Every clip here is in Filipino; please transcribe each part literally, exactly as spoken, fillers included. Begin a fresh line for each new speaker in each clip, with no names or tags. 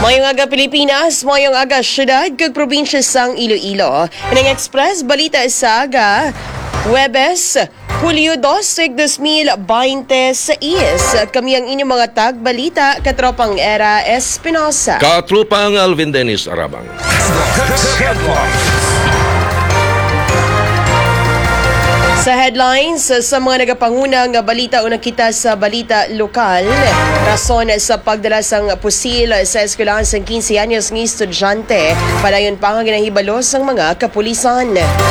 Mayong aga Pilipinas, mayong aga syudad kag probinsya sang Iloilo. Inang Express balita sa aga Huwebes, Hulyo dos, dos mil veintiséis. Kami ang inyong mga tagbalita, katropang Era Espinosa.
Katropang Alvin Dennis Arabang.
Sa headlines, sa mga nagapangunang balita o nakita sa balita lokal, rason sa pagdala sang pusil sa eskwelahan sang quince anyos ng estudyante, padayon pa nga ginahibalo sang mga kapulisan.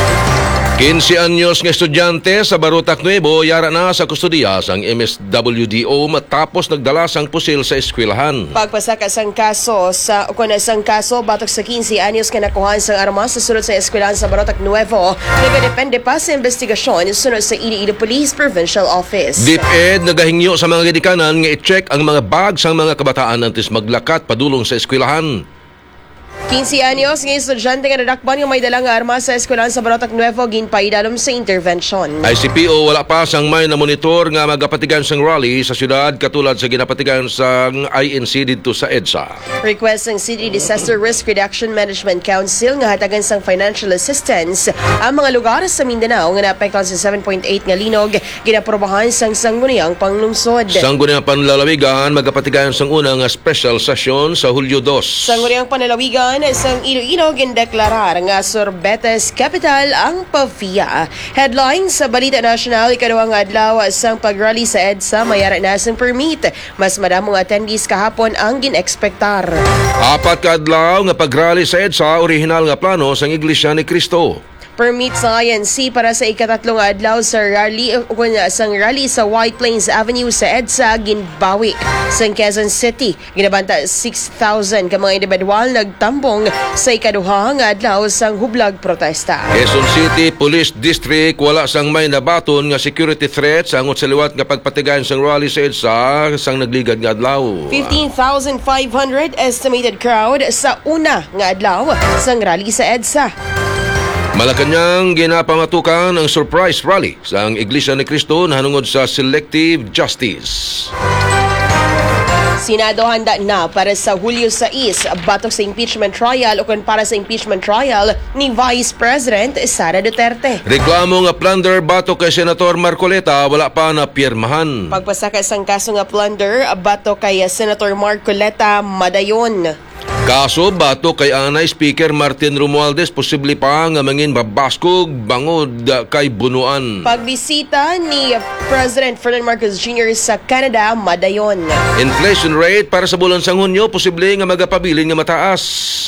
quince anyos ng estudyante sa Barotac Nuevo yara na sa kustudiya sang M S W D O matapos nagdala sang pusil sa eskwelahan.
Pagpasaka sang kaso sa o kuna sang kaso batok sa quince anyos nga nakuhaan sang armas sa sulod sa eskwelahan sa Barotac Nuevo, nagadepende pa sa investigasyon sunod sa Iloilo Police Provincial Office.
DepEd nagahingyo sa mga gidikanan nga i-check ang mga bag sang mga kabataan antes maglakat padulong sa eskwelahan.
quince anyos ng estudyante nga nadakpan nga may dalang armas sa eskwelahan sa Barotac Nuevo ginpaidalom sa intervention.
I C P O wala pa sang may na monitor nga magapatigan sang rally sa syudad katulad sa ginapatigan sang I N C dito sa EDSA.
Request ng City Disaster Risk Reduction Management Council nga hatagan sang financial assistance ang mga lugar sa Mindanao nga naapektuhan sa seven point eight nga linog ginaprobahan sang sangguniang panglungsod.
Sangguniang panlalawigan magapatigan sang una nga special session sa Hulyo dos.
Sangguniang panlalawigan sang Iloilo gindeklarar nga Sorbetes Capital ang P A V I A. Headlines sa Balita Nasional, ikaduhang adlaw sang pagrally sa EDSA mayara na sang permit. Mas madamong attendees kahapon ang ginekspektar.
Apat ka adlaw nga pagrally sa EDSA original nga plano sang Iglesia ni Cristo.
Permit sa I N C para sa ikatatlong adlaw sa rally o sang rally sa White Plains Avenue sa EDSA ginbawi sa Quezon City. Ginabanta six thousand ka mga individual nagtambong sa ikaduhang adlaw sang hublag protesta.
Quezon City Police District wala sang may nabaton nga security threat sa angot sa liwat nga pagpatigayon sang rally sa EDSA sang nagligad nga adlaw.
fifteen thousand five hundred estimated crowd sa una nga adlaw sang rally sa EDSA.
Malacanang ginapamatukan ang surprise rally sa ang Iglesia ni Cristo nahanungod sa selective justice.
Senado handa na para sa Hulyo sais batok sa impeachment trial o kung para sa impeachment trial ni Vice President Sara Duterte.
Reklamo nga plunder batok kay Senator Marcoleta wala pa na pirmahan.
Pagpasaka sang kaso nga plunder batok kay Senator Marcoleta madayon.
Kaso batok kay Anay Speaker Martin Romualdez posible pa nga mangin babaskog bangod kay bunuan.
Pagbisita ni President Ferdinand Marcos Junior sa Canada madayon.
Inflation rate para sa bulan sang Hunyo posible nga magapabilin nga mataas.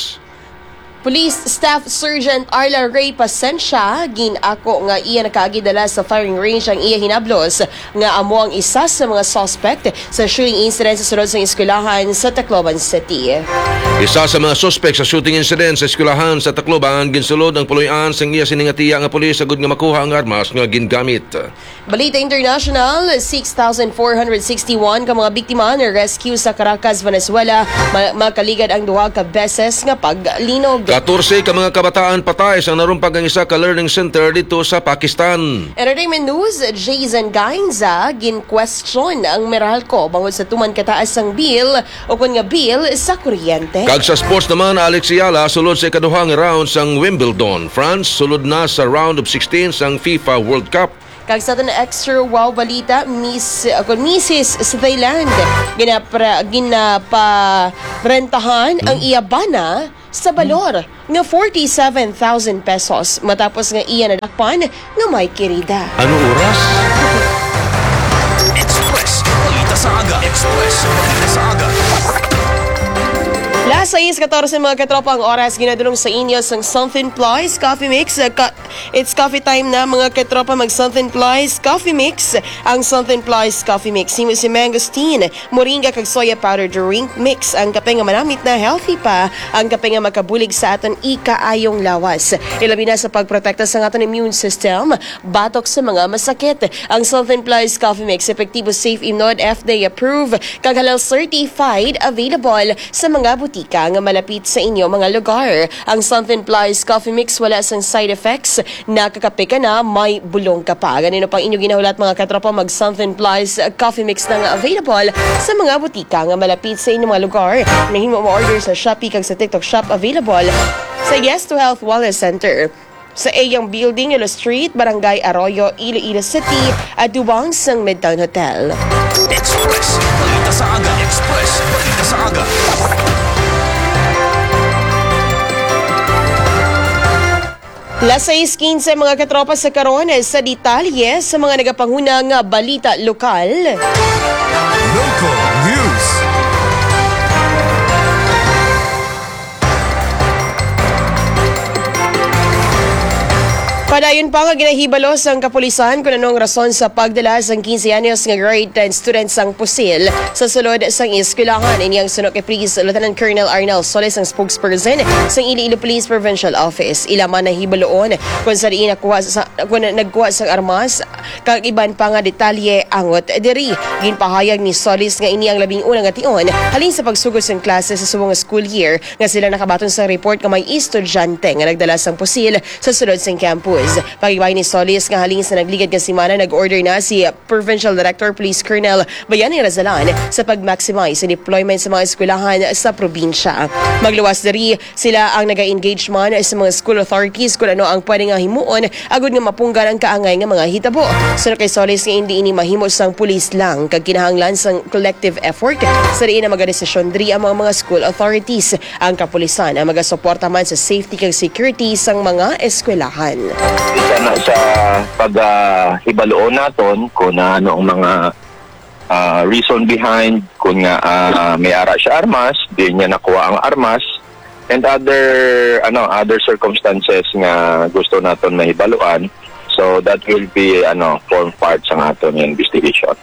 Police Staff Sergeant Arla Ray Pasensya ginako nga iya nakaagidala sa firing range ang iya hinablos nga amo ang isa sa mga suspect sa shooting incident sa sulod sa eskwelahan sa Tacloban City.
Isa sa mga suspect sa shooting incident sa eskwelahan sa Tacloban ginsulod ang puloy-an sang iya siningatiya nga pulis sagud nga makuha ang armas nga gingamit.
Balita International, six thousand four hundred sixty-one ka mga biktima na rescue sa Caracas, Venezuela, makaligad ang duha ka beses nga paglinog.
fourteen ka mga kabataan patay sa narumpag ang isa ka learning center dito sa Pakistan.
Entertainment news, Jason Gainza gin-question ang Meralco bangod sa tuman kataas ang bill o kun nga bill sa kuryente.
Kag sa sports naman, Alex Ayala sulod sa ikaduhang round sang Wimbledon. France sulod na sa round of sixteen sang FIFA World Cup.
Kag sa tan extra wow balita, Miss ako Missus sa Thailand ginapra ginaparentahan ang iyabana sa balor nga forty-seven thousand pesos matapos nga iya nadakpan nga may kirida.
Ano oras?
Express Balita sa Aga. Express Balita sa Aga.
Last sais fourteen mga katropa ang oras ginadulong sa inyo sang Something Plies Coffee Mix. It's coffee time na mga katropa, mag Something Plies Coffee Mix. Ang Something Plies Coffee Mix himo si mangosteen, moringa kag soya powder drink mix. Ang kape nga manamit na healthy pa, ang kape nga makabulig sa aton ikaayong lawas. Ilabi na sa pagprotekta sa aton immune system, batok sa mga masakit. Ang Something Plies Coffee Mix epektibo, safe, inod, F D A approved, kag halal certified, available sa mga butika butika nga malapit sa inyo mga lugar. Ang Something Plies Coffee Mix wala sang side effects. Nakakape ka na, may bulong ka pa. Ganito pang inyo ginahulat mga katropa, mag Something Plies Coffee Mix na nga available sa mga butika nga malapit sa inyong mga lugar. Nahimo mo order sa Shopee kag sa TikTok Shop available sa Yes to Health Wellness Center. Sa Ayang Building, Ilo Street, Barangay Arroyo, Iloilo City, at Duwang sang Midtown Hotel.
Express, balita sa aga. Express, balita sa aga.
Las sais quince mga katropa sa karon sa detalye sa mga nagapanghunang balita lokal.
Local news.
Padayon pa nga ginahibalo sang kapulisan kung anong rason sa pagdala sang quince anyos nga grade ten students sang pusil sa sulod sang eskwelahan. Inyang sunok kay Police Lieutenant Colonel Arnel Soles ang spokesperson sang Iloilo Police Provincial Office. Ilaman na hibaloon kung sa diin nakuha sa kung nagkuha sang armas kag iban pa nga detalye angot diri. Ginpahayag ni Soles nga ini ang labing una nga tion halin sa pagsugod sang klase sa subong school year nga sila nakabaton sa report nga may estudyante nga nagdala sang pusil sa sulod sang campus. Pagibay ni Solis nga halin sa nagligad nga simana, nag-order na si Provincial Director Police Colonel Bayani Razalan sa pag-maximize sa deployment sa mga eskwelahan sa probinsya. Magluwas diri sila ang naga-engage man sa mga school authorities kung ano ang pwede nga himuon agud nga mapunggan ang kaangay nga mga hitabo. Sunod kay Solis nga hindi ini mahimo sang pulis lang kag kinahanglan sang collective effort sa diin na magadesisyon diri ang mga, mga school authorities. Ang kapulisan ang magasuporta man sa safety kag security sang mga eskwelahan.
Isa na sa pag-hibaloon naton kung ano ang mga uh, reason behind kung nga uh, may ara siya armas, di niya nakuha ang armas, and other ano other circumstances nga gusto naton mahibaluan. So that will be ano form part sa aton investigation.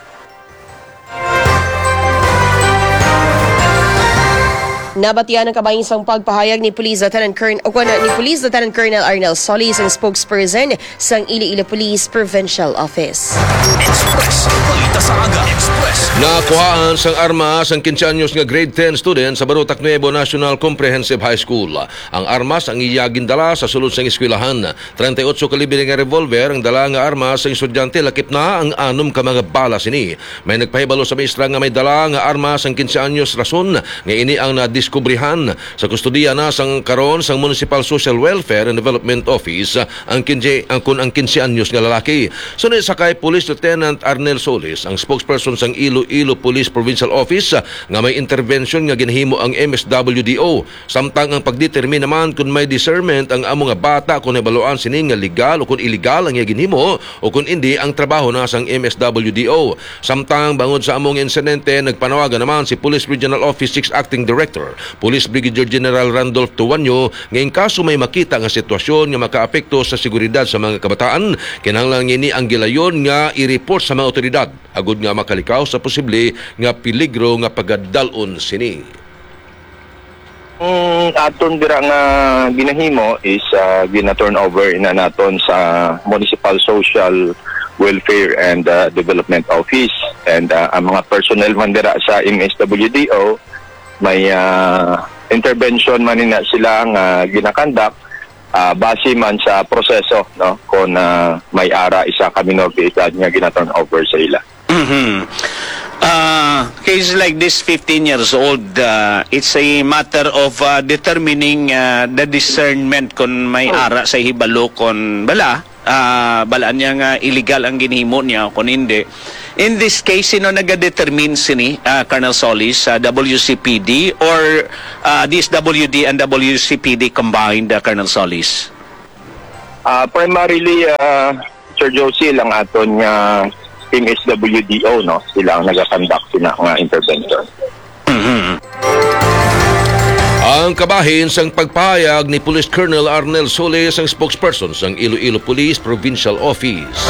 Nabatian ang kabayang sang pagpahayag ni Police Lieutenant Colonel o ni Police Lieutenant Colonel Arnel Solis ang spokesperson sang Iloilo Police Provincial Office.
Express, balita sa aga. Express.
Nakuhaan sang armas ang quince anyos nga grade ten student sa Barutak Nuevo National Comprehensive High School. Ang armas ang iyagin dala sa sulod sang eskwelahan. thirty-eight kalibre nga revolver ang dala nga armas sa estudyante, lakip na ang anom ka mga bala sini. May nagpahibalo sa maestra nga may dala nga armas ang quince anyos rason nga ini ang nadiskubrihan sa kustudiya na sang karon sang Municipal Social Welfare and Development Office ang quince ang kun ang quince anyos nga lalaki. Sunod sa kay Police Lieutenant Arnel Solis, ang spokesperson sang Iloilo Police Provincial Office, nga may intervention nga ginhimo ang M S W D O. Samtang ang pagdetermine naman kung may discernment ang amo nga bata kung ebaluan sini nga legal o kung illegal ang ginhimo o kung hindi ang trabaho na sang M S W D O. Samtang bangod sa among insidente, nagpanawagan naman si Police Regional Office six Acting Director Police Brigadier General Randolph Tuwanyo nga in kaso may makita nga sitwasyon nga makaapekto sa seguridad sa mga kabataan, kinahanglan ini ang gilayon nga i-report sa mga otoridad agud nga makalikaw sa posible nga peligro nga pagadalon sini.
Ang aton dira nga ginahimo is uh, gina-turn over na naton sa Municipal Social Welfare and uh, Development Office, and uh, ang mga personnel man dira sa M S W D O may uh, intervention man na sila nga ginakandak uh, base man sa proseso, no, kung uh, may ara isa ka minor de edad nga gina-turn over sa ila.
Mm-hmm. Uh, cases like this, fifteen years old, uh, it's a matter of uh, determining uh, the discernment kung may ara sa hibalo kung bala, uh, balaan niya nga illegal ang ginhimo niya kung hindi. In this case, sino nag-determine sini, uh, Colonel Solis, uh, W C P D or uh, D S W D and W C P D combined, uh, Colonel Solis?
Uh, primarily, uh, Sir Josie, lang aton nga M S W D O, no? Sila ang nag-conduct sina nga intervention.
Mm-hmm.
Ang kabahin sang pagpahayag ni Police Colonel Arnel Solis, ang spokesperson sang Iloilo Police Provincial Office.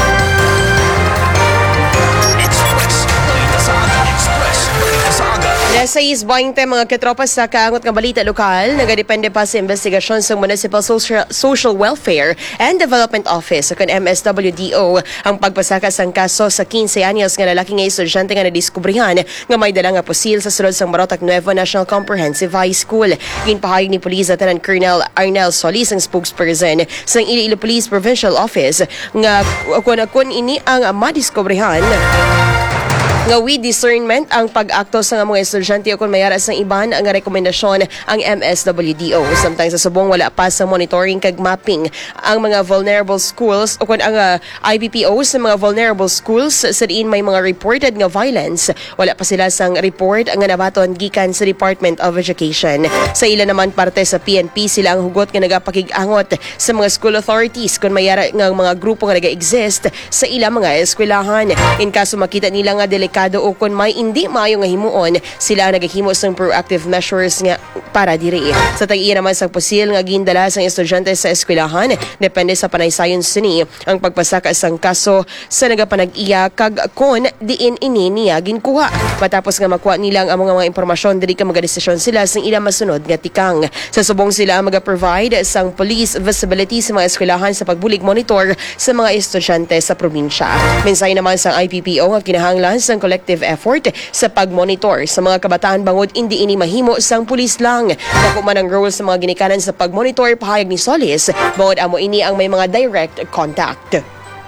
Express, balita sa aga. Express, balita sa aga.
Alas sais bainte mga katropa sa kaangot nga balita lokal, nagadepende pa sa investigasyon sa Municipal Social, Social Welfare and Development Office o kan M S W D O ang pagpasaka sang kaso sa quince anyos nga lalaki nga estudyante nga nadiskubrihan nga may dala nga pusil sa sulod sang Barotac Nuevo National Comprehensive High School. Ginpahayag ni Police Lieutenant Colonel Arnel Solis ang spokesperson sa Iloilo Police Provincial Office nga kung kun ini ang madiskubrihan nga with discernment ang pag-akto sa mga estudyante o kung mayara sa iban ang rekomendasyon ang M S W D O. Samtang sa subong wala pa sa monitoring kag mapping ang mga vulnerable schools o kung ang uh, I P P O sa mga vulnerable schools sa diin may mga reported nga violence. Wala pa sila sang report ang nabaton gikan sa Department of Education. Sa ila naman parte sa P N P sila ang hugot nga nagapakig-angot sa mga school authorities kung mayara nga mga grupo nga naga-exist sa ila mga eskwelahan. In kaso makita nila nga delikado o kung may hindi maayo nga himuon, sila ang naghimo ng proactive measures nga para diri. Sa tag-iya naman sa pusil nga gindala sang estudyante sa eskwelahan, depende sa panaysayon sini ang pagpasaka sang kaso sa nagapanag-iya kag kon diin ini niya ginkuha. Matapos nga makuha nilang ang mga, mga impormasyon, diri ka magadesisyon sila sang ilang masunod nga tikang. Sa subong sila maga-provide sang police visibility sa mga eskwelahan sa pagbulig monitor sa mga estudyante sa probinsya. Mensahe naman sang I P P O nga kinahanglan sang collective effort sa pagmonitor sa mga kabataan bangod hindi ini mahimo sang pulis lang. Dako man ang role sa mga ginikanan sa pagmonitor, pahayag ni Solis, bangod amo ini ang may mga direct contact.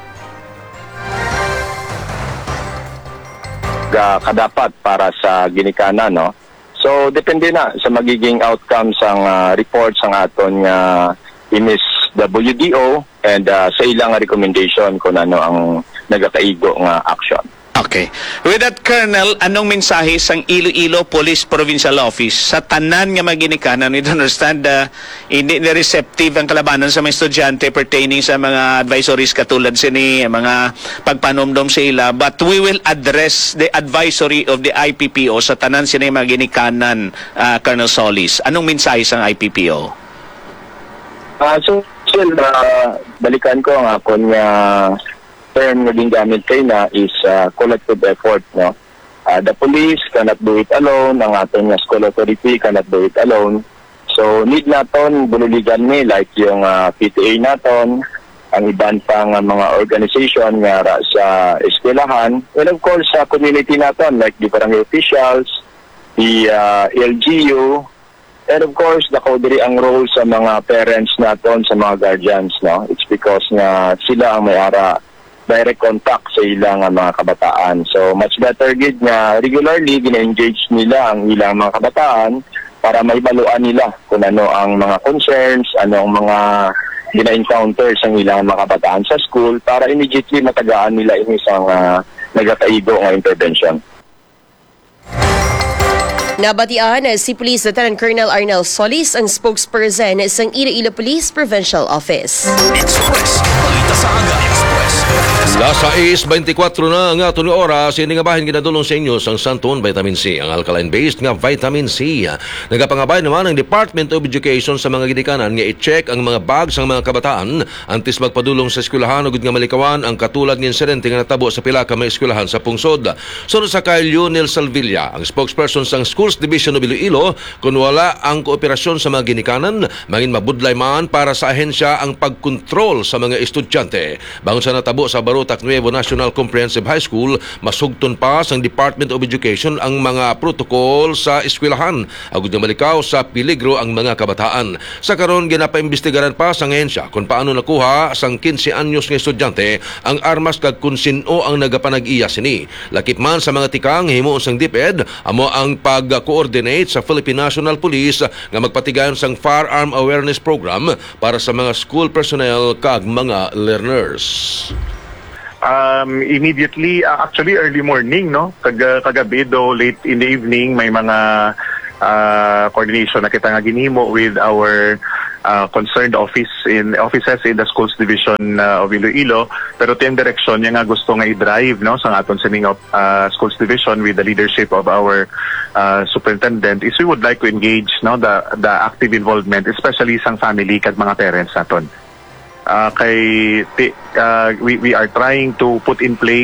Kadapat para sa ginikanan, no? So depende na sa magiging outcome sang uh, report sang aton nga uh, M S W D O and uh, sa ilang recommendation kung ano ang nagakaigo nga action.
Okay. With that, Colonel, anong mensahe sang Iloilo Police Provincial Office sa tanan nga maginikanan? We don't understand uh, hindi na receptive ang kalabanan sa mga estudyante pertaining sa mga advisories katulad sini, mga pagpanomdom sa ila. But we will address the advisory of the I P P O sa tanan sini maginikanan, uh, Colonel Solis. Anong mensahe sang I P P O?
Uh, so, still, uh, balikan ko ang akong uh, term na gingamit kay na is uh, collective effort, no? Uh, the police cannot do it alone, ang ating uh, school authority cannot do it alone. So need naton bululigan ni like yung uh, P T A naton, ang iban pang uh, mga organization nga sa eskwelahan, and of course sa uh, community naton like the barangay officials, the uh, L G U, and of course dako diri ang role sa mga parents naton, sa mga guardians, no? It's because nga sila ang may ara direct contact sa ilang uh, mga kabataan. So much better gid nga regularly gina-engage nila ang ilang mga kabataan para maibaluan nila kung ano ang mga concerns, ano ang mga gina-encounter sa ilang mga kabataan sa school para immediately matagaan nila ini isang uh, nagakaigo nga intervention.
Nabatian si Police Lieutenant Colonel Arnel Solis, ang spokesperson sa Iloilo Police Provincial Office.
Express. Balita sa Aga. Express.
Alas sais beintikwatro na nga ito oras, hindi nga bahin ginadulong sa inyo sang Santon Vitamin C, ang alkaline-based nga Vitamin C. Nagapangabay naman ang Department of Education sa mga ginikanan nga i-check ang mga bags ng mga kabataan antes magpadulong sa eskwelahan ug nga malikawan ang katulad ng insidente nga natabo sa pila ka mga eskwelahan sa pungsod. Sunod sa kay Lionel Salvilla, ang spokesperson sang Schools Division of Iloilo, kung wala ang kooperasyon sa mga ginikanan, mangin mabudlay man para sa ahensya ang pagkontrol sa mga estudyante. Bangon sa natabo sa Barotac Nuevo National Comprehensive High School, masugton pa sang Department of Education ang mga protokol sa eskwelahan agud nga malikaw sa peligro ang mga kabataan. Sa karon ginapaimbestigaran pa sang ahensya kung paano nakuha sang quince anyos nga estudyante ang armas kag kung sino ang nagapanag-iya sini. Lakip man sa mga tikang himuon sang DepEd amo ang pag-coordinate sa Philippine National Police nga magpatigayon sang Firearm Awareness Program para sa mga school personnel kag mga learners.
Um, immediately, uh, actually early morning, no? Kag kagabi do, late in the evening, may mga uh, coordination na kita nga ginhimo with our uh, concerned office in offices in the Schools Division uh, of Iloilo. Pero tiyang direksyon niya nga gusto nga i-drive, no, sa aton sining uh, Schools Division with the leadership of our uh, superintendent is we would like to engage, no, the the active involvement, especially sang family kag mga parents naton. Uh, kay uh, we we are trying to put in place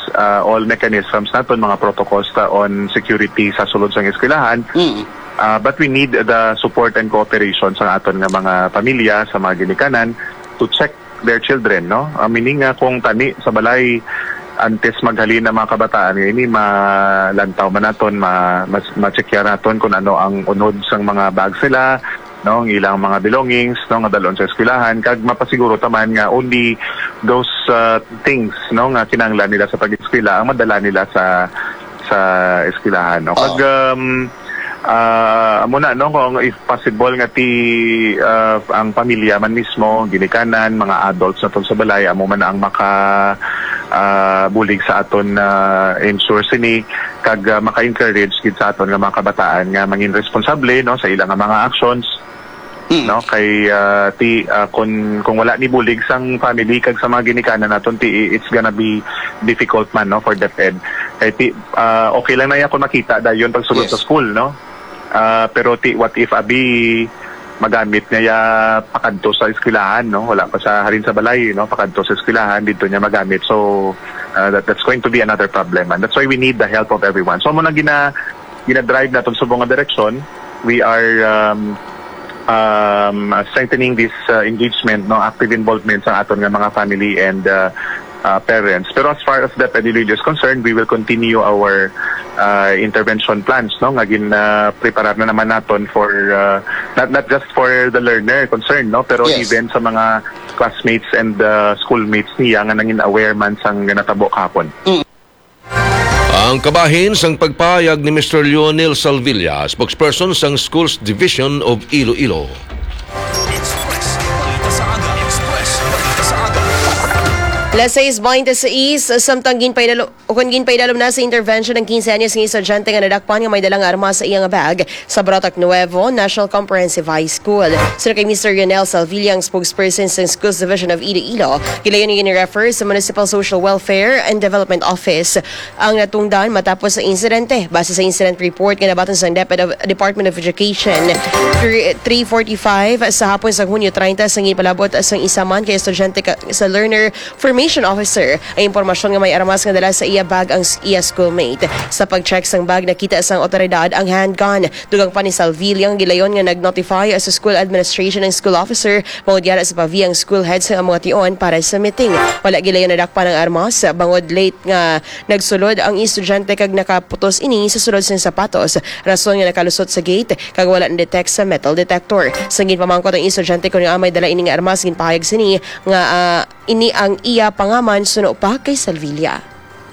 uh, all mechanisms naton, mga protocols ta on security sa sulod sang eskwelahan.
Mm.
Uh, but we need the support and cooperation sa aton nga mga pamilya, sa mga ginikanan, to check their children, no? Uh, meaning nga kung tani sa balay antes maghalin ng mga kabataan, ini malantaw man naton, ma, ma, ma-checkya naton kung ano ang unod sang mga bag sila, no, ang ilang mga belongings, no, nga dalon sa eskwelahan, kag mapasiguro taman nga only those uh, things, no, nga kinahanglan nila sa pag-eskwela ang madala nila sa sa eskwelahan, no. Kag um, uh, muna, no, kung if possible nga ti uh, ang pamilya man mismo, ginikanan, mga adults na sa balay, amo man ang maka uh, bulig sa aton na uh, ensure sini kag uh, maka-encourage gid sa aton nga mga kabataan nga mangin responsable, no, sa ilang mga actions. Mm. No, kay uh, ti uh, kung kung wala ni bulig sang family kag sa mga ginikanan naton, ti it's gonna be difficult man, no, for the Fed. Kay ti uh, okay lang na yan kung makita dayon pagsulod yes. sa school, no. Uh, pero ti what if abi magamit niya pakadto sa eskwelahan, no, wala pa sa harin sa balay, no, pakadto sa eskwelahan dito niya magamit, so uh, that, that's going to be another problem, and that's why we need the help of everyone. So mo na gina gina drive naton sa mga direction. We are um, um, strengthening this uh, engagement, no, active involvement sa aton nga mga family and uh, uh, parents. Pero as far as the Pedilillo is concerned, we will continue our uh, intervention plans, no, nga gin uh, preparar na naman naton for uh, not not just for the learner concerned, no, pero yes. even sa mga classmates and uh, schoolmates niya nga nangin aware man sang natabo kahapon. Mm.
Ang kabahin sang pagpayag ni Mister Lionel Salvilla, spokesperson sang Schools Division of Iloilo.
Express, balita sa aga. Express, balita sa aga.
Alas sais bainte sa is, samtang ginpaydalo, o kung ginpaydalom na sa intervention ng fifteen anyos ng estudyante nga nadakpan nga may dalang armas sa iyang bag sa Brotac Nuevo National Comprehensive High School. Sino kay Mister Lionel Salvilla, ang spokesperson sa Schools Division of Iloilo, gilayon ni refer sa Municipal Social Welfare and Development Office ang natungdan matapos sa insidente. Base sa incident report nga nabatan sa Department of Education, three forty-five sa hapon sa Hunyo thirty sa ginpalabot sa isa man kay estudyante sa learner Information Officer ay impormasyon nga may armas nga dala sa iya bag ang iya schoolmate. Sa pag-check sang bag, nakita sang otoridad ang handgun. Dugang pa ni Salvilla ang gilayon nga nag-notify sa school administration ng school officer bangod yara sa pavi ang school heads sa mga tion para sa meeting. Wala gilayon nadakpan ang armas bangod late nga nagsulod ang estudyante kag nakaputos ini sa sulod sang sapatos. Rason nga nakalusot sa gate kag wala na-detect sa metal detector. Sangin pamangkot ang estudyante kung nga may dala ini nga armas ginpahayag sini nga uh, ini ang iya pangaman suno pa kay Salvilla.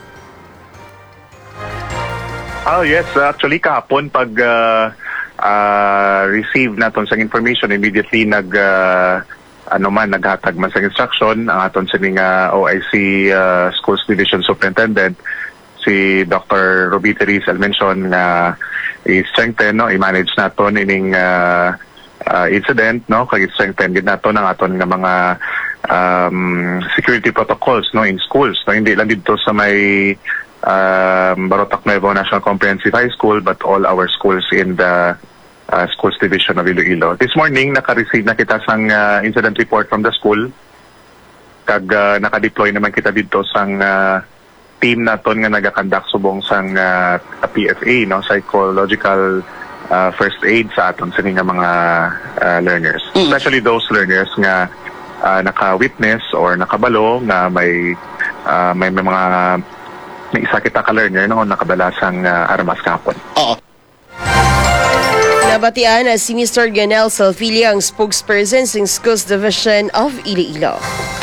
Oh yes, actually kahapon pag uh, uh, receive naton sang information, immediately nag uh, ano man naghatag man sang instruction ang aton sining uh, O I C uh, Schools Division Superintendent si Doctor Robita Riz mention nga i-strengthen, no, i-manage naton ining uh, uh, incident, no, kag i-strengthen gid naton ang aton nga mga um, security protocols, no, in schools, no, hindi lang dito sa may um, Brotac Nuevo National Comprehensive High School but all our schools in the uh, Schools Division of Iloilo. This morning naka-receive na kita sang uh, incident report from the school kag uh, naka-deploy naman kita dito sang uh, team naton nga nagakandak subong sang uh, P F A, no, psychological uh, first aid sa aton sa nga mga uh, learners, mm. especially those learners nga uh, naka-witness or nakabalo nga may uh, may, may mga may isa kita ka-learner, no, nakadala sang uh, armas kahapon.
Oo.
Nabatian na si Mister Lionel Salvilla, ang spokesperson sa Schools Division of Iloilo.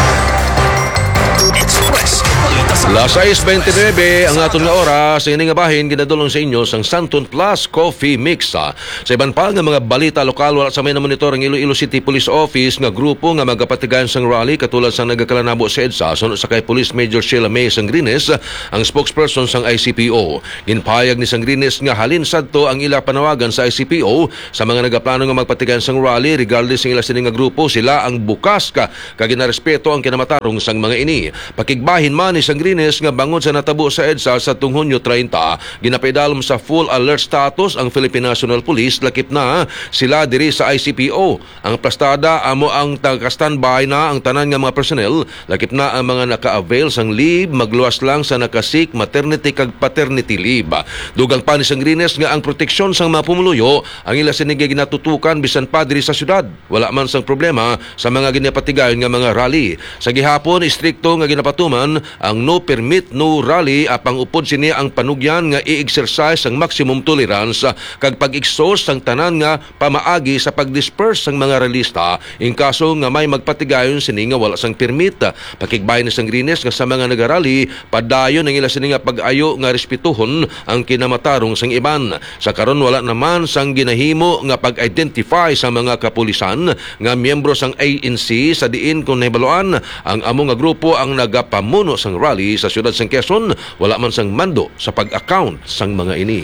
Express, balita sa
Las sais twenty-nine ang aton nga oras sa ining nga bahin ginadulong sa inyo sang Santon Plus Coffee Mix. Sa iban pa nga mga balita lokal, wala sa may na monitor ang Iloilo City Police Office nga grupo nga magapatigan sang rally katulad sang nagakalanabo sa EDSA sunod sa kay Police Major Sheila May Sangrines, ang spokesperson sang I C P O. Ginpahayag ni Sangrines nga halin sadto ang ila panawagan sa I C P O sa mga nagaplano nga magpatigan sang rally regardless ng ila sining nga grupo, sila ang bukas ka kag ginarespeto ang kinamatarong sang mga ini. Pakigbahin man ni Sangrines nga bangod sa natabo sa EDSA sa tung Hunyo thirty, ginapaidalom sa full alert status ang Philippine National Police lakip na sila diri sa I C P O. Ang plastada amo ang taga-standby na ang tanan nga mga personnel lakip na ang mga naka-avail sang leave magluwas lang sa nakasik maternity kag paternity leave. Dugang pa ni Sangrines nga ang proteksyon sang mga pumuluyo ang ila sinigay ginatutukan bisan pa diri sa syudad. Wala man sang problema sa mga ginapatigayon nga mga rally. Sa gihapon istrikto nga ginapatuman ang no permit no rally apang upod sini ang panugyan nga i-exercise ang maximum tolerance kag pag-exhaust sang tanan nga pamaagi sa pag-disperse sang mga realista in kaso nga may magpatigayon sini nga wala sang permit. Pakigbayan ni Sangrines nga sa mga nagarally padayon ang ila sini nga pag-ayo nga respetuhon ang kinamatarong sang iban. Sa karon wala naman sang ginahimo nga pag-identify sa mga kapulisan nga miyembro sang A N C sa diin kung nahibaluan ang amo nga grupo ang nagapamuno sang rally sa siyudad sang Quezon. Wala man sang mando sa pag-account sang mga ini.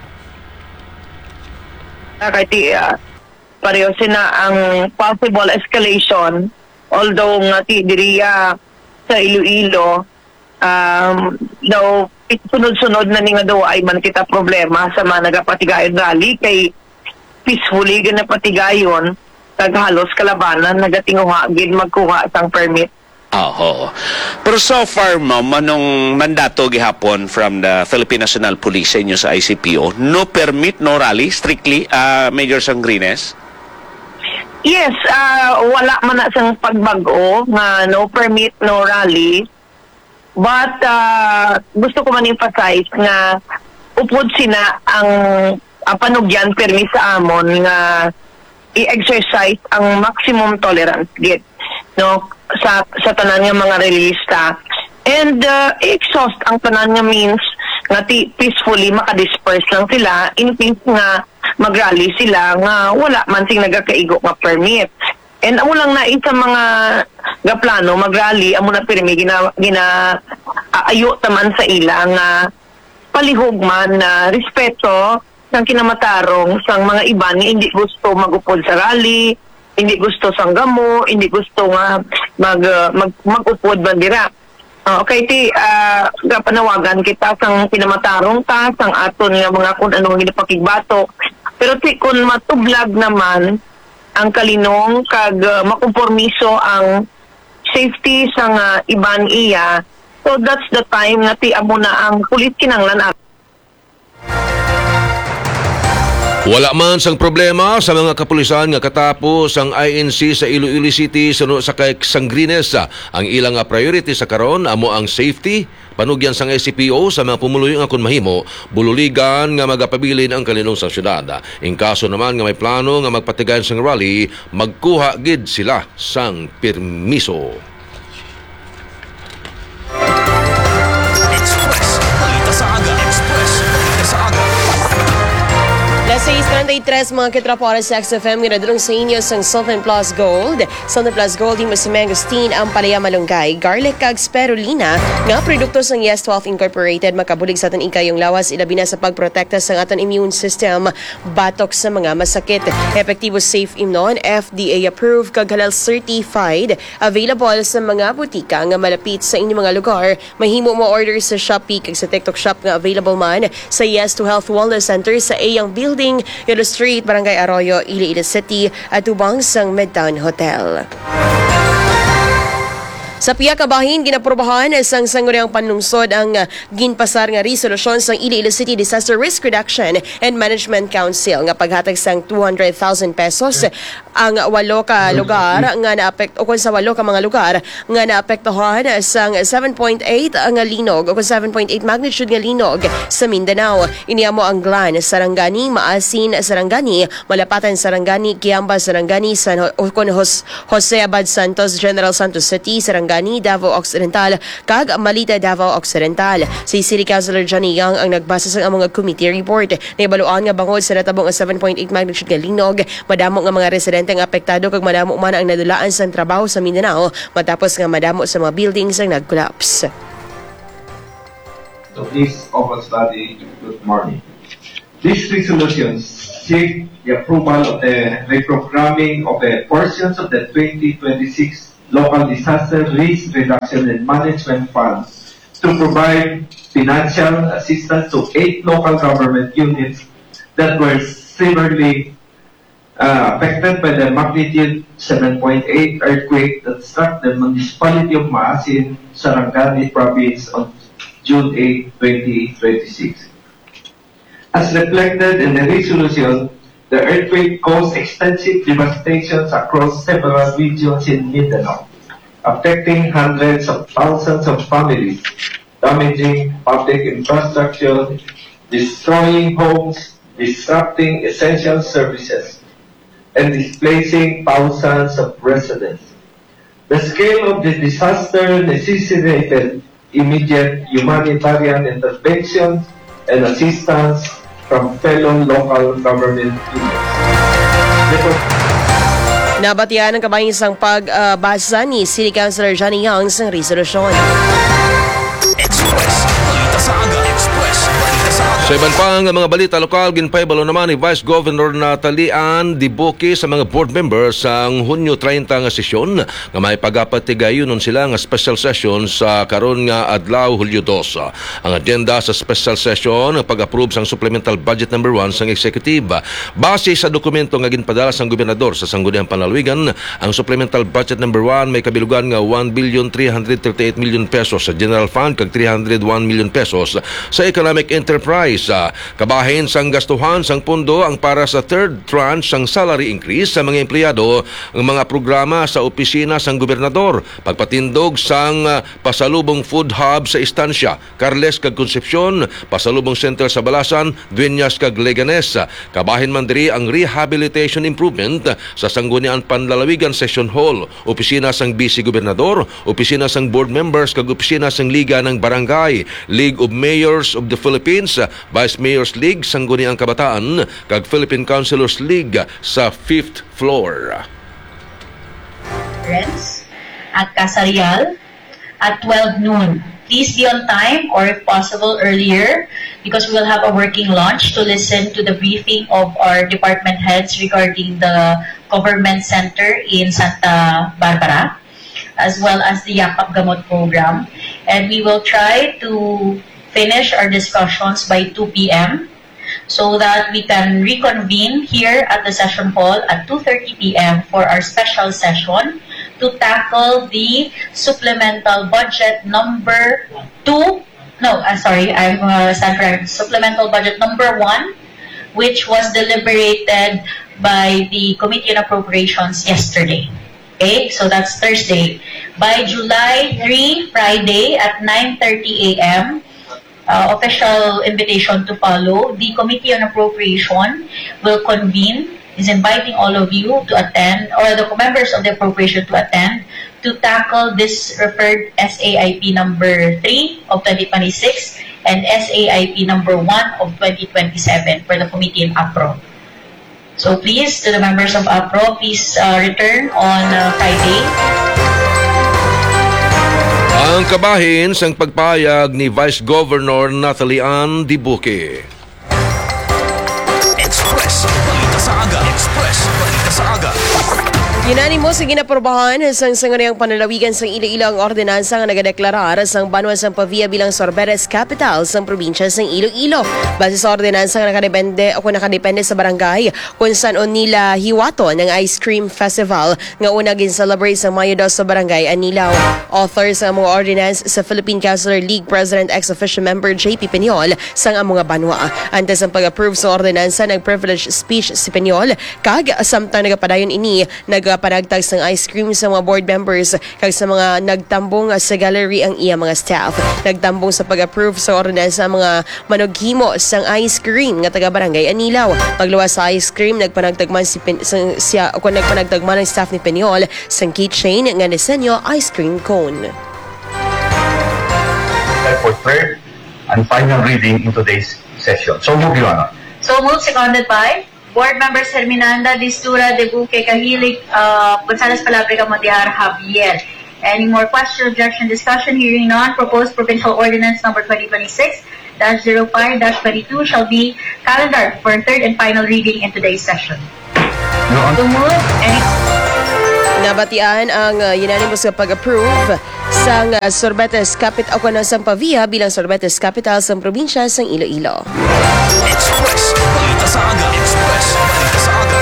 Kaya uh, pareho sina ang possible escalation, although nga ti diriya sa Iloilo um, daw sunod-sunod na ni nga daw ay man kita problema sa mga nagapatigayon rally kay peacefully ganapatigayon kag halos kalabanan nagatinguha gid magkuha sang permit.
Oo. Pero so far, ma'am, anong mandato gihapon from the Philippine National Police sa inyo sa I C P O? No permit, no rally? Strictly, uh, Major Sangrines?
Yes, uh, wala man na sang pagbago nga no permit, no rally. But uh, gusto ko man emphasize nga upod sina ang, ang panugyan permis sa amon nga i-exercise ang maximum tolerance git no sa sa tanan nga mga realista and uh, i-exhaust ang tanan nga means nga ti peacefully makadisperse lang sila in case nga mag-rally sila nga wala man sing nagakaigo nga permit. And amo lang na isa mga gaplano mag-rally amo na pirmi gina, gina aayo taman sa ila nga palihog man na respeto sang kinamatarong sang mga iban nga hindi gusto magupod sa rally, hindi gusto sang gamo, hindi gusto nga mag, mag magupod bandira. Uh, okay, ti uh, panawagan kita sang kinamatarong ta sang aton nga mga kun anong ginapakigbato. Pero ti kun matublag naman ang kalinong kag uh, makompormiso ang safety sang uh, iban iya, so that's the time nga ti amo na ang pulis kinanglan.
Wala man sang problema sa mga kapulisan nga katapos ang I N C sa Iloilo City sunod sa kay Sangrines. Ang ilang priority sa karon amo ang safety, panugyan sang I C P O sa mga pumuluyo nga kun mahimo, bululigan nga magapabilin ang kalinong sa syudad. In kaso naman nga may plano nga magpatigayon sang rally, magkuha gid sila sang permiso.
Express, balita sa aga. Express, balita sa aga.
Alas seis thirty-three mga kitrapo oras sa X F M ginadulong sa inyo sang Southern Plus Gold. Southern Plus Gold yung si Mangosteen ang palaya malunggay, garlic kag spirulina nga produkto sang Yes twelve Incorporated makabulig sa aton ikayong lawas ilabi na sa pagprotekta sa aton immune system batok sa mga masakit. Epektibo safe imnon, F D A approved kag halal certified, available sa mga butika nga malapit sa inyong mga lugar. Mahimo mo order sa Shopee kag sa TikTok shop nga available man sa Yes to Health Wellness Center sa Ayang Building, Yolo Street, Barangay Arroyo, Iloilo City at ubang sang Midtown Hotel. Sa piya ka bahin, ginaprobahan sang sangguniang panlungsod ang uh, ginpasar nga resolusyon sang Iloilo City Disaster Risk Reduction and Management Council nga paghatag sang two hundred thousand pesos ang walo ka lugar nga naapekto o kung sa walo ka mga lugar nga naapektuhan sang seven point eight nga linog o kung seven point eight magnitude nga linog sa Mindanao. Iniamo ang Glan, Sarangani, Maasin, Sarangani, Malapatan, Sarangani, Kiamba, Sarangani, San o kung Jose Abad Santos, General Santos City, Sarangani, Davao Occidental, kag Malita, Davao Occidental. Si City Councilor Johnny Young ang nagbasa sa mga committee report. Naibaluan nga bangod sa natabong nga seven point eight magnitude nga linog, madamo nga mga residente nga apektado kag madamo man ang nadulaan sa trabaho sa Mindanao matapos nga madamo sa mga buildings ang nag-collapse.
So please, open study, good morning. These resolutions seek the approval of the reprogramming of the portions of the twenty twenty-six Local Disaster Risk Reduction and Management Fund to provide financial assistance to eight local government units that were severely uh, affected by the magnitude seven point eight earthquake that struck the municipality of Maasin, Sarangani province on June eighth, twenty twenty-six. As reflected in the resolution, the earthquake caused extensive devastations across several regions in Mindanao, affecting hundreds of thousands of families, damaging public infrastructure, destroying homes, disrupting essential services, and displacing thousands of residents. The scale of the disaster necessitated immediate humanitarian intervention and assistance from fellow local government units.
Nabatian ang kabahisang pagbasa ni City Councilor Johnny Young sa resolusyon.
Express. Balita sa aga. Express. Balita sa aga.
Sa iban pang mga balita lokal, ginpaibalo naman ni Vice Governor Natalie Ann Dibuque sa mga board members sa Hunyo thirty nga sesyon nga may pagapatigayonon sila nga special session sa karon nga adlaw Hulyo two. Ang agenda sa special session ang pag-approve sang supplemental budget number one sang executive. Base sa dokumento nga ginpadala sang gobernador sa Sangguniang Panlalawigan, ang supplemental budget number one may kabilugan nga one billion three hundred thirty-eight million pesos sa general fund kag three hundred one million pesos sa economic enterprise. Kabahin sang gastuhan sang pondo ang para sa third tranche sang salary increase sa mga empleyado, ang mga programa sa opisina sang gobernador, pagpatindog sang pasalubong food hub sa Estancia, Carles kag Concepcion, pasalubong center sa Balasan, Dueñas kag Leganes. Kabahin man diri ang rehabilitation improvement sa Sangguniang Panlalawigan Session Hall, opisina sang Vice Gobernador, opisina sang board members kag opisina sang Liga ng Barangay, League of Mayors of the Philippines, Vice Mayors League Sangguniang Kabataan kag Philippine Councilors League sa fifth floor.
At Casarial at twelve noon. Please be on time or if possible earlier because we will have a working lunch to listen to the briefing of our department heads regarding the government center in Santa Barbara as well as the Yakap Gamot program. And we will try to finish our discussions by two p.m. so that we can reconvene here at the session hall at two thirty p.m. for our special session to tackle the supplemental budget number two. No, I'm sorry, I'm uh, correct. Supplemental budget number one, which was deliberated by the Committee on Appropriations yesterday. Okay, so that's Thursday. By July third, Friday at nine thirty a.m., Uh, official invitation to follow. The Committee on Appropriation will convene, is inviting all of you to attend, or the members of the Appropriation to attend, to tackle this referred S A I P number three of twenty twenty-six and S A I P number one of twenty twenty-seven for the Committee in APRO. So please, to the members of APRO, please uh, return on uh, Friday.
Ang kabahin sang pagpayag ni Vice Governor Natalie Ann Dibuque.
Express. Balita sa aga. Express. Balita sa aga.
Ginanimo sa ginaprobahan sa Sangguniang Panlalawigan sa Iloilo ang ordinansa nga nagadeklarar sang Banwa sang Pavia bilang Sorbetes Capital sa probinsya ng Iloilo. Base sa ordinansa nga nakadepende o nakadepende sa barangay kung saan nila hiwato ng Ice Cream Festival nga una gin-celebrate sa Mayo dos sa barangay Anilaw. Author sa mga ordinance sa Philippine Councilor League President ex-officio member J P Peñol sang among Banwa. Antes ang pag-approve sa ordinansa nag-privilege speech si Peñol kag samtang nagapadayon ini nag panagtag sang ice cream sa mga board members kag sa mga nagtambong sa gallery ang iya mga staff. Nagtambong sa pag-approve sa ordinansa mga manughimo sang ice cream nga taga barangay Anilaw. Pagluwas sa ice cream nagpanagtagman si Pen, sang, siya kung nagpanagtagman ang staff ni Peñol sang keychain nga disenyo ice cream cone.
For third and final reading in today's session. So move, Your Honor.
So moved, seconded by Board Members Herminanda, Distura, Debuque, Kahilig, uh, Gonzales, Palabrica, Montijar, Javier. Any more question, objection, discussion? Hearing none, proposed provincial ordinance number twenty twenty-six dash zero five dash twenty-two shall be calendared for third and final reading in today's session.
Your Honor.
So moved. Any
Nabatian ang uh, unanimous na pag-approve sang uh, Sorbetes Capital o sa Pavia bilang Sorbetes Capital sa probinsya ng Iloilo.
Express, balita sa aga. Express, balita sa aga.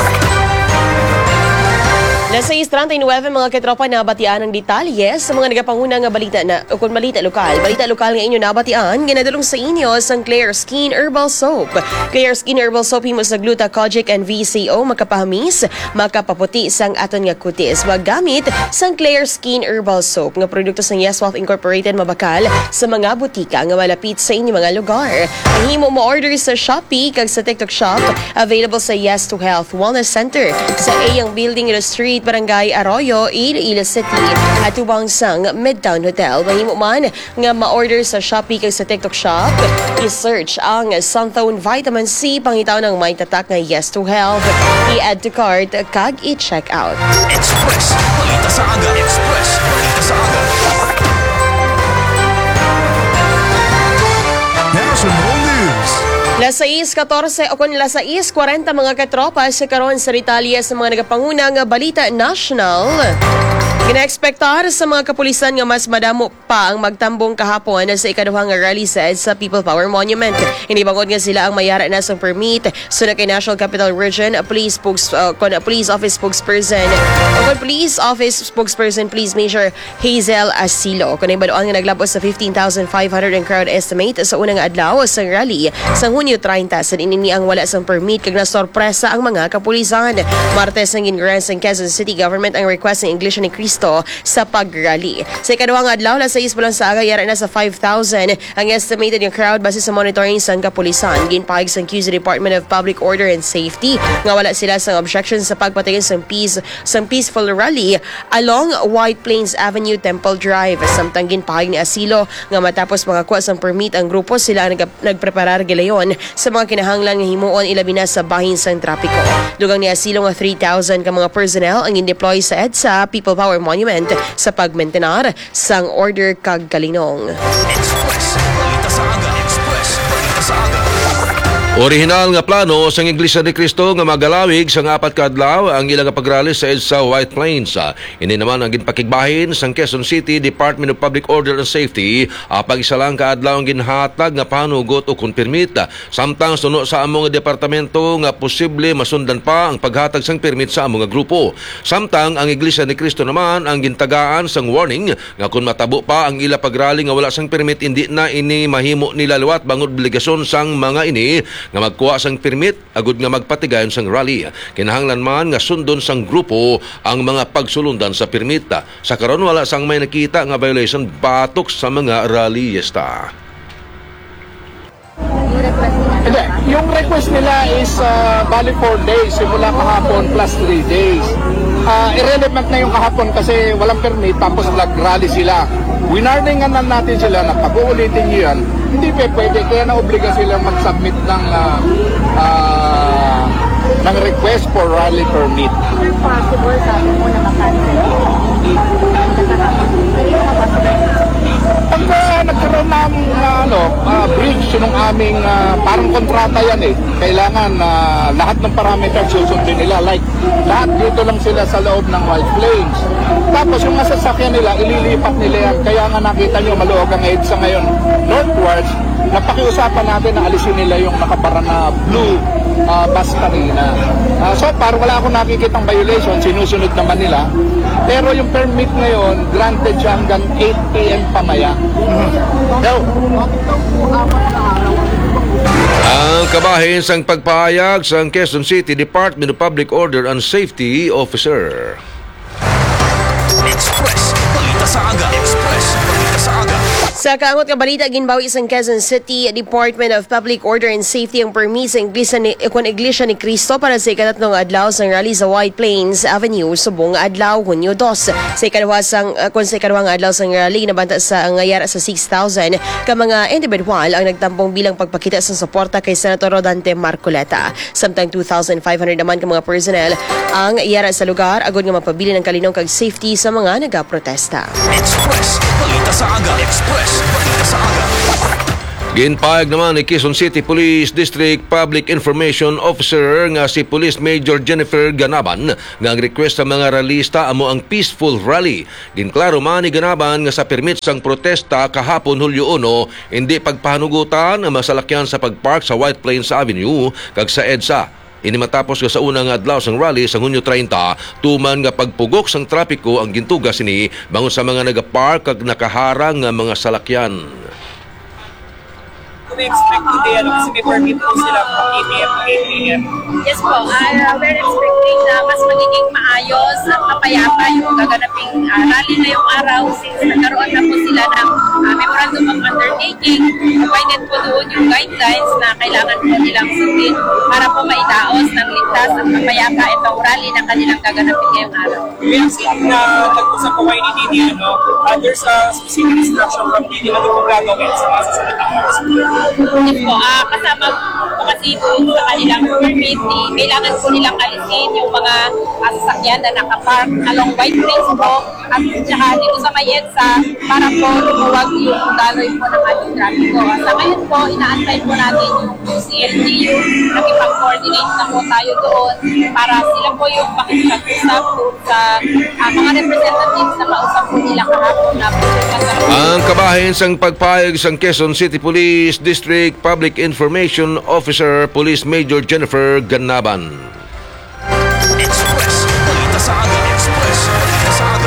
Nasa six thirty-nine mga katropa na batian ng detalye sa mga nagapanguna nga balita na o kung balita lokal. Balita lokal nga inyo nabatian, ginadulong sa inyo sang Clear Skin Herbal Soap. Clear Skin Herbal Soap himo sa gluta, kojic and V C O makapahamis, makapaputi sang aton nga kutis. Magamit sang Clear Skin Herbal Soap nga produkto sang Yes Wealth Incorporated mabakal sa mga butika nga malapit sa inyo mga lugar. Ang himo mo order sa Shopee kag sa TikTok Shop, available sa Yes to Health Wellness Center sa Ayang Building in the Street, Barangay Arroyo, Iloilo City, at tubang sang Midtown Hotel. Mahimo man nga ma-order sa Shopee kag sa TikTok Shop, i-search ang Sunthone Vitamin C, pangitaw ng may tatak nga Yes to Health, i-add to cart kag i-check out.
Express, balita sa aga. Express, balita sa aga. National News.
Las sais fourteen o kung las sais forty mga katropa sa karon sa detalye sa mga nagapanguna nga balita national. Gina-expectar sa mga kapulisan nga mas madamo pa ang magtambong kahapon sa ikaduhang nga rally sa EDSA People Power Monument. Inibangod nga sila ang mayara na sa permit sa kay National Capital Region Police spokes, uh, kon, Police Office spokesperson o kon, Police Office spokesperson Police Major Hazel Asilo. Kung ibadoan nga naglabos sa fifteen thousand five hundred ang crowd estimate sa unang adlaw sa rally sa Hunyo thirty sa inini ang wala sang permit kag nasorpresa ang mga kapulisan. Martes ang gingrant sa Quezon City Government ang request ng Iglesia ni Cristo sa pag-rally. Sa ikaduhang adlaw, las sais pa lang sa aga, yara na sa five thousand ang estimated yung crowd base sa monitoring sa kapulisan. Ginpahig sa Q C Department of Public Order and Safety nga wala sila sa objection sa pagpatigil sa peace sa peaceful rally along White Plains Avenue, Temple Drive. Samtang ginpahig ni Asilo nga matapos makakuha sa permit ang grupo, sila ang nag- nagpreparar gilayon sa mga kinahanglan nga himuon ilabi na sa bahin sa trapiko. Dugang ni Asilo nga three thousand ka mga personnel ang in-deploy sa EDSA People Power Monument sa pagmentenar sang order kag kalinong.
Express, balita sa aga. Express, balita sa aga.
Orihinal nga plano sang Iglesia ni Cristo nga magalawig sa apat ka adlaw ang ilang pagrally sa EDSA White Plains. Ini naman ang ginpakigbahin sang Quezon City Department of Public Order and Safety apag isa lang ka adlaw ang ginhatag nga panugot o kun permit. Samtang suno sa among departamento nga posible masundan pa ang paghatag sang permit sa among grupo. Samtang ang Iglesia ni Cristo naman ang gintagaan sang warning nga kung matabo pa ang ila pagrally nga wala sang permit, hindi na ini mahimo nila liwat bangod obligasyon sang mga ini nga magkuha sang permit agud nga magpatigayon sang rally. Kinahanglan man nga sundon sang grupo ang mga pagsulundan sa permit. Sa karon wala sang may nakita nga violation batok sa mga rallyista.
Hindi, yung request nila is uh, bali four days simula kahapon plus three days. Uh, irrelevant na yung kahapon kasi walang permit tapos nag-rally sila. Winarningan na natin sila na pag-uulitin nyo yan, hindi pa pwede, kaya na-obliga sila mag-submit ng uh, uh, ng request for rally permit.
Is it possible sabi mo na makancel?
Pagka nagkaroon ng uh, ano, uh, breach yung aming uh, parang kontrata yan eh. Kailangan uh, lahat ng parameters susundin nila. Like, lahat dito lang sila sa loob ng White Plains. Tapos yung masasakyan nila, ililipat nila yan. Kaya nga nakita nyo, maluwag ang EDSA ngayon northwards. Napakiusapan natin na alisin nila yung nakapara na blue uh, bus kanina. Uh, so parang wala akong nakikitang violation, sinusunod naman nila. Pero yung permit ngayon, granted siya hanggang eight p.m. pamaya. So,
ang kabahin sang pagpahayag sang Quezon City Department of Public Order and Safety Officer.
Express, balita sa aga. Express, balita sa aga.
Sa kaangot nga balita, ginbawi isang Quezon City Department of Public Order and Safety ang permis sa Iglesia ni, kung Iglesia ni Cristo para sa ikatatlong adlaw sa rally sa White Plains Avenue, subong adlaw, Hunyo two. Sa ikaduha sang, uh, kung sa ikaduhang adlaw sa rally, nabanta sa ngayara sa six thousand ka mga individual ang nagtampong bilang pagpakita sa suporta kay Senator Rodante Marcoleta. Samtang two thousand five hundred naman ka mga personnel ang iyara sa lugar, agad nga mapabili ng kalinong kag safety sa mga nagaprotesta.
Express, balita sa aga. Express, balita sa aga.
Ginpahayag naman ni Quezon City Police District Public Information Officer nga si Police Major Jennifer Ganaban nga ang request sa mga ralista amo ang peaceful rally. Ginklaro man ni Ganaban nga sa permit sang protesta kahapon Hulyo uno, hindi pagpahanugutan ang masalakyan sa pagpark sa White Plains Avenue kag sa EDSA. Ini matapos nga sa unang adlaw sang rally sa Hunyo treinta, tuman nga pagpugok sang trapiko ang gintugas ini bangon sa mga nagapark kag nakaharang nga mga salakyan.
We expect today, ano, kasi may permit po sila from eight a m to eight p m
Yes po, uh, we're expecting na mas magiging maayos at mapayapa yung gaganaping uh, rally ngayong araw since nagkaroon na po sila ng uh, memorandum of undertaking. Provided po doon yung guidelines na kailangan po nilang sundin para po maidaos ng ligtas at mapayapa itong rally na kanilang gaganapin ngayong araw.
We have seen na nag-usap po kayo ni Didi, ano, uh, there's a specific instruction from Didi na ito po gagawin sa mga sasalitang oras.
Yes po, uh, kasama po kasi doon sa kanilang permit, eh, kailangan po nilang alisin yung mga uh, sasakyan na nakapark along White Plains po at saka dito sa may EDSA para po lumuwag yung daloy po ng ating trafiko. Uh, sa ngayon po, inaantay po natin yung C L G U, nakipag-coordinate na po tayo doon para sila po yung makikipag-usap sa uh, mga representatives na kausap po nila kahapon na po.
Ang kabahin sang pagpayag sang Quezon City Police District Public Information Officer Police Major Jennifer Ganaban.
Express, balita sa aga. Express, balita sa aga.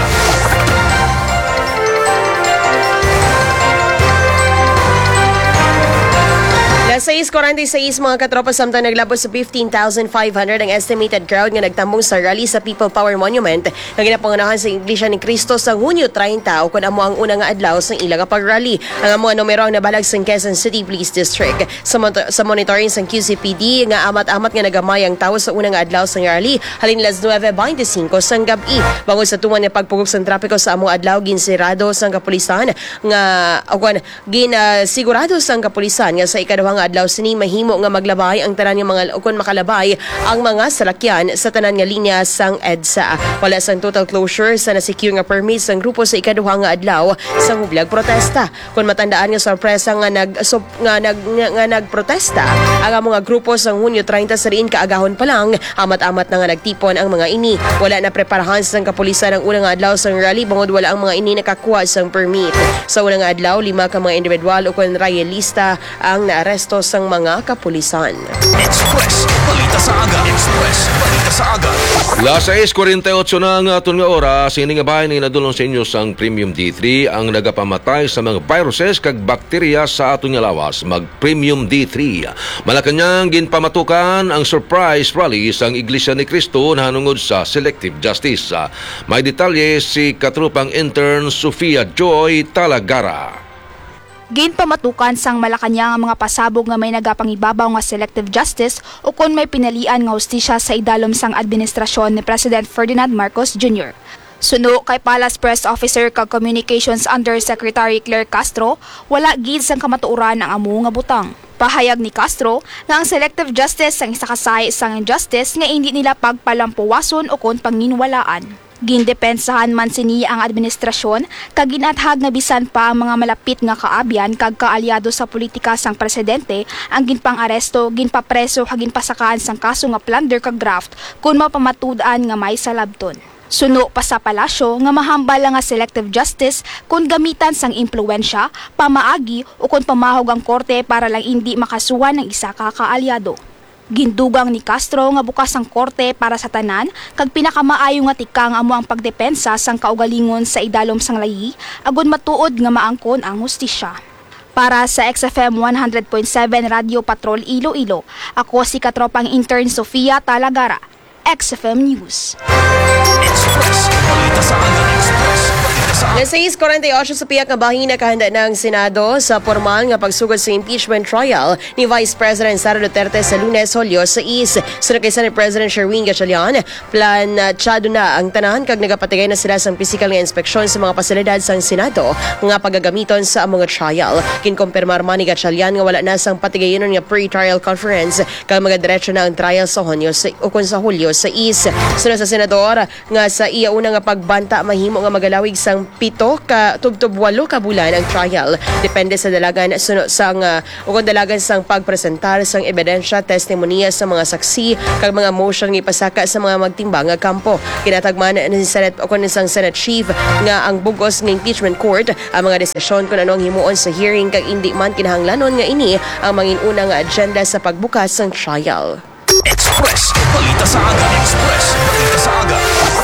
Alas sais forty-six mga katropa samtang naglabos sa fifteen thousand five hundred ang estimated crowd nga nagtambong sa rally sa People Power Monument nga ginapanganahan sa Iglesia ni Cristo sa Hunyo treinta o kun amo ang una nga adlaw sa ila nga pag-rally. Ang amo numero ang nabalag sa Quezon City Police District. Sa, mon- sa monitoring sa Q C P D nga amat-amat nga nagamay ang tawo sa una nga adlaw sa rally halin las nine twenty-five sang gabi. Bangod sa tuman nga pagpugok sa trapiko sa among adlaw ginsirado sang kapulisan nga awan ginasigurado sang kapulisan nga sa ikaduha nga adlaw sini mahimo nga maglabay ang tanan nga mga ukon makalabay ang mga salakyan sa tanan nga linya sang EDSA. Wala sang total closure sa na-secure nga permit sang grupo sa ikaduha nga adlaw sa hublag protesta. Kung matandaan nga sorpresa nga nag so, nga nag nga, nga nagprotesta ang mga grupo sang Hunyo treinta sa riin kaagahon pa lang amat-amat na nga nagtipon ang mga ini. Wala na preparahan sang kapulisan ang unang adlaw sang rally bangod wala ang mga ini nakakuha sang permit. Sa unang adlaw lima ka mga individual ukon rayelista ang naaresto sang mga kapulisan.
Express, balita sa aga. Express, balita sa aga.
Las sais forty-eight na nga aton nga oras, ini nga bahay ni nadulong sa inyo sang Premium D three ang nagapamatay sa mga viruses kag bakterya sa aton nga lawas, mag Premium D three. Malakanyang ginpamatukan ang surprise rally sang Iglesia ni Cristo nahanungod sa selective justice. May detalye si katrupang intern Sofia Joy Talagara.
Ginpamatukan sang Malacañang ang mga pasabog nga may nagapangibabaw nga selective justice o kung may pinalian nga hustisya sa idalom sang administrasyon ni President Ferdinand Marcos Junior Suno kay Palace Press Officer kag Communications Undersecretary Claire Castro, wala gid sang kamatuoran ang amo nga butang. Pahayag ni Castro nga ang selective justice sang isa kasay sang injustice nga hindi nila pagpalampuwason o kung panginwalaan. Gindepensahan man siniya ang administrasyon kag ginathag nga bisan pa ang mga malapit nga kaabyan kag kaalyado sa politika sang presidente ang ginpang-aresto, ginpapreso kag ginpasakaan sang kaso nga plunder kag graft kun mapamatud-an nga may salabton. Suno pa sa palasyo nga mahambal nga selective justice kung gamitan sang impluwensya, pamaagi o kung pamahog ang korte para lang hindi makasuhan ng isa ka kaalyado. Gindugang ni Castro nga bukas ang korte para sa tanan kag pinakamaayo nga tikang amo ang pagdepensa sang kaugalingon sa idalom sang layi agon matuod nga maangkon ang hustisya. Para sa X F M one hundred point seven Radio Patrol Iloilo, ako si katropang intern Sofia Talagara, X F M News.
Express, balita sa aga. Express, balita sa aga.
Alas sais forty-eight sa piyak nga bahin nakahanda na ang Senado sa formal nga pagsugod sa impeachment trial ni Vice President Sara Duterte sa Lunes, Hulyo sais. Sunod kay Senate President Sherwin Gatchalian, planchado na ang tanan kag nagapatigay na sila sang physical nga inspeksyon sa mga pasilidad sang Senado nga pagagamiton sa among trial. Kinkompirmar man ni Gatchalian nga wala na sang patigayonon nga pre-trial conference kag magadiretso na ang trial sa Hunyo sa ukon sa Hulyo sais. Sunod sa senador nga sa iya una nga pagbanta mahimo nga magalawig sang pito ka tubtob walo ka bulan ang trial. Depende sa dalagan suno sang uh, ug dalagan sang pagpresentar sang ebidensya, testimonya sa mga saksi kag mga motion nga ipasaka sa mga magtimbang nga kampo. Kinatagman ni Senate o kun sang Senate Chief nga ang bugos ng impeachment court ang mga desisyon kung anong himuon sa hearing kag indi man kinahanglanon nga ini ang manginunang agenda sa pagbukas ng trial.
Express, balita sa aga. Express, balita sa aga.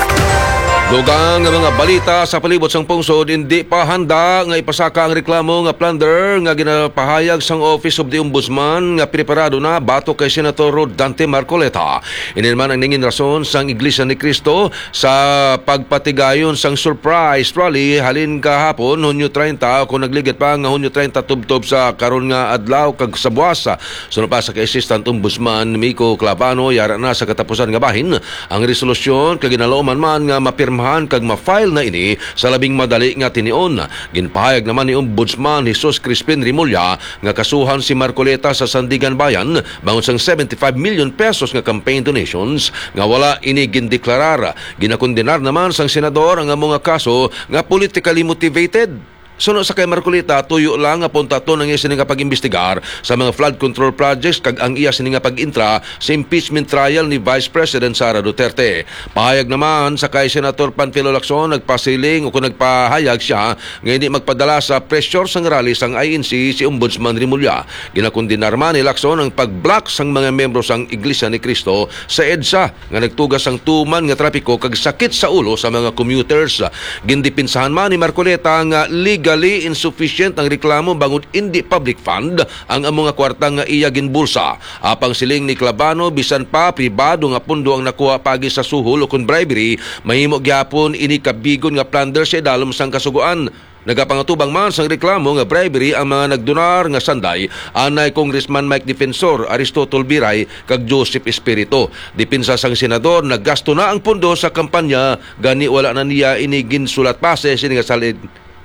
Dugang nga mga balita sa palibot sang pungsod, hindi pa handa nga ipasaka ang reklamo nga plunder nga ginapahayag sang Office of the Ombudsman nga preparado na batok kay Senator Rodante Marcoleta. Inin man ang ningin rason sang Iglesia ni Cristo sa pagpatigayon sang surprise rally halin kahapon Hunyo treinta kung nagligit pa nga Hunyo treinta tubtob sa karon nga adlaw kag sa buwasa. Sunod pa sa kay Assistant Ombudsman Miko Clavano, yara na sa katapusan nga bahin ang resolusyon kag ginalauman man nga mapirma kag ma-file na ini sa labing madali nga tinion. Ginpahayag naman ni Ombudsman Jesus Crispin Rimulya nga kasuhan si Marcoleta sa Sandigan Bayan bangon sang seventy-five million pesos nga campaign donations nga wala ini gindeklarar. Ginakondenar naman sang senador ang mga kaso nga politically motivated. Suno sa kay Marcoleta, tuyo lang nga puntaton ang iya sini nga pag-imbestigar sa mga flood control projects kag ang iya sini nga pag-intra sa impeachment trial ni Vice President Sara Duterte. Pahayag naman sa kay Senator Panfilo Lacson, nagpasiling o kung nagpahayag siya nga hindi magpadala sa pressure sang rally sang I N C si Ombudsman Rimulya. Ginakondenar man ni Lacson ang pag-block sang mga membro sang Iglesia ni Cristo sa EDSA nga nagtugas sang tuman nga trapiko kag sakit sa ulo sa mga commuters. Gindipinsahan man ni Marcoleta nga legally insufficient ang reklamo bangod hindi public fund ang among nga kwarta nga iya ginbulsa. Apang siling ni Clavano, bisan pa pribado nga pundo ang nakuha pagi sa suhol o kun bribery, mahimo gyapon ini kabigon nga plunder sa idalom sang kasuguan. Nagapangatubang man sang reklamo nga bribery ang mga nagdonar nga sanday anay Congressman Mike Defensor, Aristotol Biray kag Joseph Espirito. Dipinsa sang senador, naggasto na ang pundo sa kampanya gani wala na niya ini ginsulat pase sini nga salid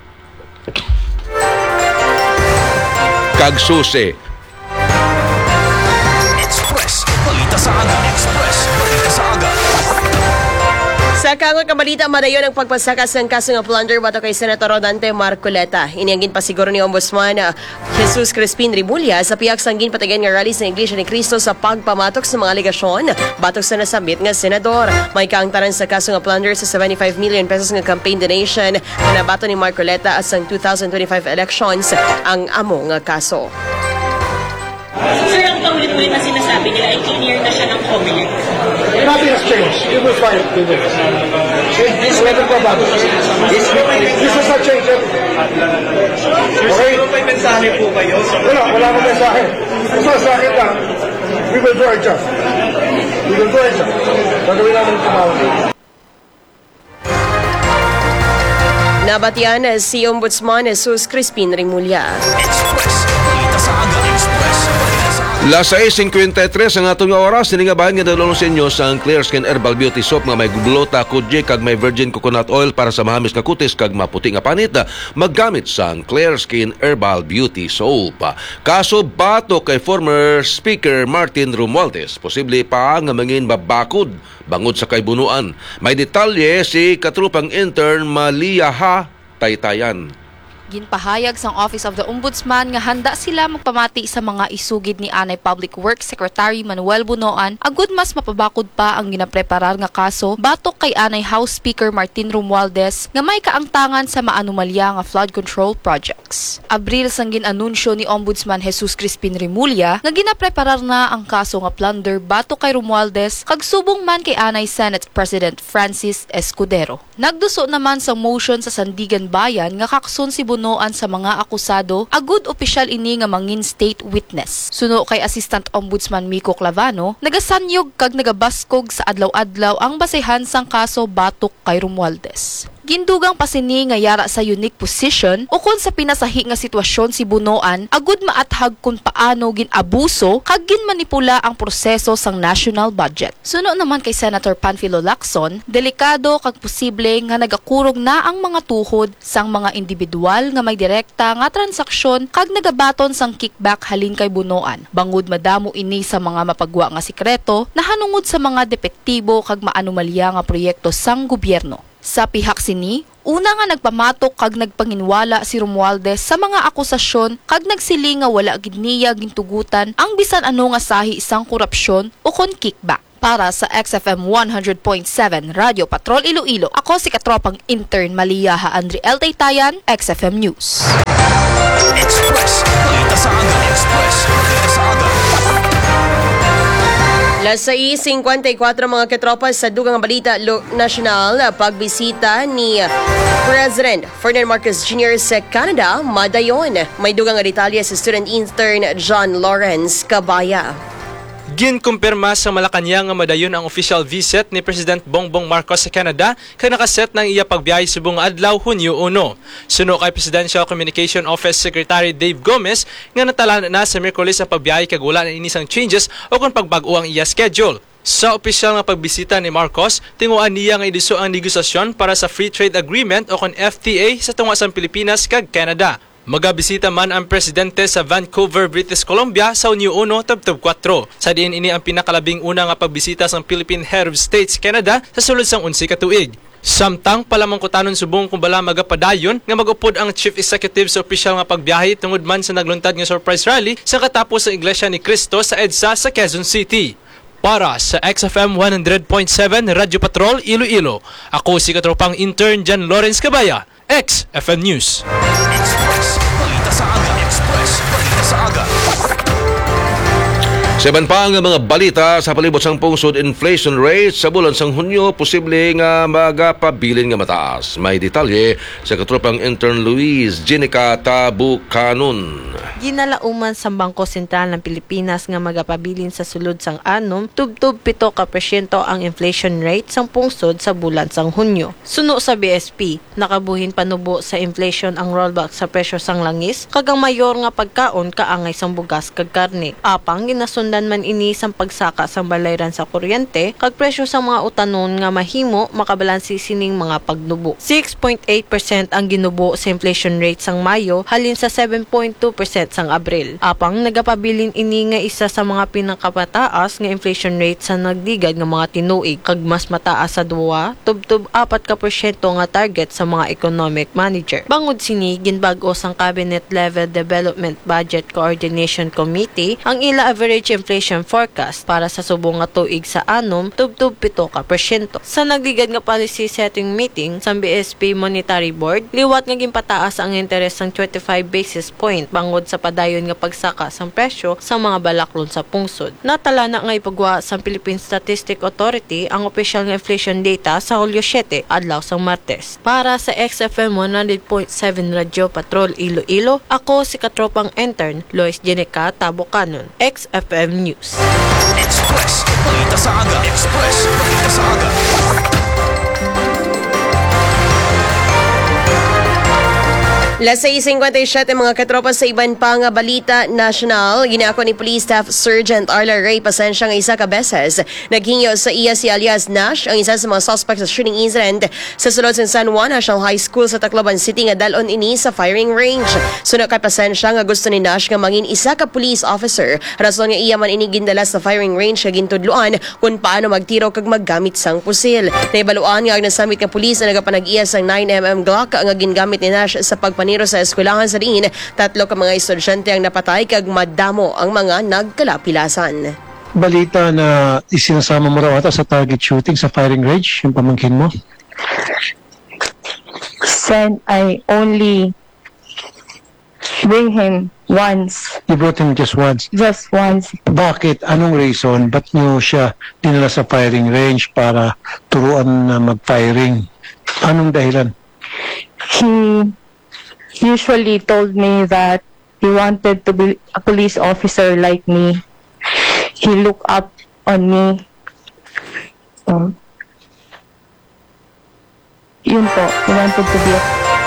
kag susi.
Express, balita sa aga. Express, balita sa aga.
Sa kangot kabalita, madayon ang pagpasakas ng kaso nga plunder bato kay Senator Rodante Marcoleta. Ini ang ginpasiguro ni Ombudsman Jesus Crispin Rimulya sa piyak sang ginpatagan nga rally sa Iglesia ni Cristo sa pagpamatok sa mga aligasyon batok sa nasambit nga senador. May kaangtaran sa kaso nga plunder sa seventy-five million pesos nga campaign donation na nabato ni Marcoleta as ang two thousand twenty-five elections ang amo nga kaso.
Sir, ang paulit-ulit na sinasabi nila ay clear na siya ng Comelec.
Nothing has changed. It will fight. It will fight. This letter ko ba? This is not change. Okay?
May mensahe po kayo?
Wala, wala akong mensahe. Basta sa akin lang, we will do our job. We will do our job. Gagawin namin tumawag.
Nabatian si Ombudsman Jesus Crispin Rimulya.
Express, balita sa aga. Express, balita sa aga.
Las sais fifty-three ang atong oras, siningabahan nga dalawang sa inyo sa Clear Skin Herbal Beauty Soap nga may glota, kudje, kag may virgin coconut oil para sa mahamis nga kutis kag maputi nga panit. Maggamit sa Clear Skin Herbal Beauty Soap. Kaso bato kay former Speaker Martin Romualdez, posible pa nga mangin babakod bangod sa kaybunuan. May detalye si katrupang intern Malia Ha Taytayan.
Ginpahayag sang Office of the Ombudsman nga handa sila magpamati sa mga isugid ni Anay Public Works Secretary Manuel Bunoan agud mas mapabakod pa ang ginapreparar nga kaso batok kay Anay House Speaker Martin Romualdez nga may kaangtangan sa maanumalya nga flood control projects. Abril sang ginanunsyo ni Ombudsman Jesus Crispin Rimulya nga ginapreparar na ang kaso nga plunder batok kay Romualdez kag subong man kay Anay Senate President Francis Escudero. Nagduso naman sa motion sa Sandigan Bayan nga kakson si Bunoan sa mga akusado, agud opisyal ini nga mangin state witness. Suno kay Assistant Ombudsman Miko Clavano, nagasanyog kag nagabaskog sa adlaw-adlaw ang basehan sang kaso batok kay Romualdez. Gindugang pasini nga yara sa unique position o kung sa pinasahi nga sitwasyon si Bunoan, agud maathag kung paano ginabuso kag ginmanipula ang proseso sang national budget. Suno naman kay Senator Panfilo Lacson, delikado kag posible nga nagakurog na ang mga tuhod sang mga individual nga may direkta nga transaksyon kag nagabaton sang kickback halin kay Bunoan. Bangod madamo ini sa mga mapagwa nga sikreto na hanungod sa mga depektibo kag maanumalya nga proyekto sang gobyerno. Sa pihak sini, Una nga nagpamatok kag nagpanginwala si Romualdez sa mga akusasyon kag nagsiling nga wala gid niya gintugutan ang bisan ano nga sahi isang korupsyon o kon kickback. Para sa X F M one hundred point seven Radio Patrol Iloilo, ako si katropang intern Malia Haandri L. Taytayan, X F M News.
Express, balita sa aga. Express, balita sa aga.
Las sais fifty-four mga katropa sa dugang balita lo- nasyonal, pagbisita ni President Ferdinand Marcos Junior sa Canada, madayon. May dugang detalye sa student intern John Lawrence Cabaya.
Ginkumpirma sa Malacanang nga madayon ang official visit ni President Bongbong Marcos sa Canada kay nakaset ng iya pagbiyahe subong adlaw Hunyo one. Suno kay Presidential Communication Office Secretary Dave Gomez nga natalan na sa Miyerkules ang pagbiyahe kag wala na inisang changes o kung pagbag-o ang iya schedule. Sa opisyal nga pagbisita ni Marcos, tinguan niya nga idiso ang negosasyon para sa Free Trade Agreement o kon F T A sa tunga sa Pilipinas kag Canada. Magabisita man ang presidente sa Vancouver, British Columbia sa Hunyo one tabtab four. Sa diin ini ang pinakalabing una nga pagbisita sa Philippine Head of States Canada sa sulod sang unsi ka tuig. Samtang palamangkutanon subong kung bala magapadayon nga magupod ang Chief Executive sa opisyal nga pagbiyahe tungod man sa nagluntad nga surprise rally sa katapos sa Iglesia ni Cristo sa EDSA sa Quezon City. Para sa X F M one hundred point seven Radio Patrol Iloilo, ako si katropang intern John Lawrence Cabaya, X F M News.
Express, balita sa aga. Express, balita sa aga.
Sa iban pa ang mga balita sa palibot sang pungsod inflation rate sa bulan sang Hunyo, posible nga magapabilin nga mataas. May detalye sa katropang intern Luis Jenica Tabucanon.
Ginalauman sa Bangko Sentral ng Pilipinas nga magapabilin sa sulod sang anom, tubtub pito ka porsyento ang inflation rate sang pungsod sa bulan sang Hunyo. Suno sa B S P, nakabuhin panubo sa inflation ang rollback sa presyo sang langis, kagang mayor nga pagkaon kaangay sang bugas kag karne. Apang ginasun dan man ini sang pagsaka sang balayran sa kuryente kag presyo sa mga utanon nga mahimo makabalansi sining mga pagnubo. six point eight percent ang ginubo sa inflation rate sang Mayo halin sa seven point two percent sang Abril. Apang nagapabilin ini nga isa sa mga pinakapataas nga inflation rate sa nagdigad nga mga tinuig kag mas mataas sa duwa tubtub apat ka porsyento nga target sa mga economic manager. Bangod sini ginbag-o sang Cabinet Level Development Budget Coordination Committee ang ila average inflation forecast para sa subong nga tuig sa anom tubtub pito ka porsyento. Sa nagligad nga policy setting meeting sa B S P Monetary Board, liwat nga ginpataas ang interes sang twenty-five basis point bangod sa padayon nga pagsaka sang presyo sa mga balaklon sa pungsod. Natala na nga ipagwa sa Philippine Statistic Authority ang opisyal nga inflation data sa Hulyo seven adlaw sang Martes. Para sa X F M one hundred point seven Radio Patrol Iloilo, ako si katropang intern Luis Jenica Tabucanon, X F M News.
Express, balita sa aga. Express, balita sa aga.
Las sais fifty-seven mga katropa sa iban pa nga balita national, ginako ni Police Staff Sergeant Arla Ray Pasensya nga isa ka beses naghingyo sa iya si alias Nash, ang isa sa mga suspect sa shooting incident sa sulod sa San Juan National High School sa Tacloban City nga dalon ini sa firing range. Suno kay Pasensya nga gusto ni Nash nga mangin isa ka police officer, rason nga iya man ini gindala sa firing range nga gintudloan kung paano magtiro kag maggamit sang pusil. Naibaluan nga ang nasamit nga pulis na nagapanag-iya sang nine millimeter Glock nga gingamit ni Nash sa pagpan niro sa eskwelahan sa diin, tatlo ka mga estudyante ang napatay kag madamo ang mga nagkalapilasan.
Balita na isinasama mo raw ata sa target shooting sa firing range, yung pamangkin mo?
Sen, I only bring him once.
You brought him just once?
Just once.
Bakit? Anong reason? Ba't nyo siya dinala sa firing range para turuan na mag-firing? Anong dahilan?
He usually told me that he wanted to be a police officer like me. He looked up on me. Um, yun po, he wanted to be a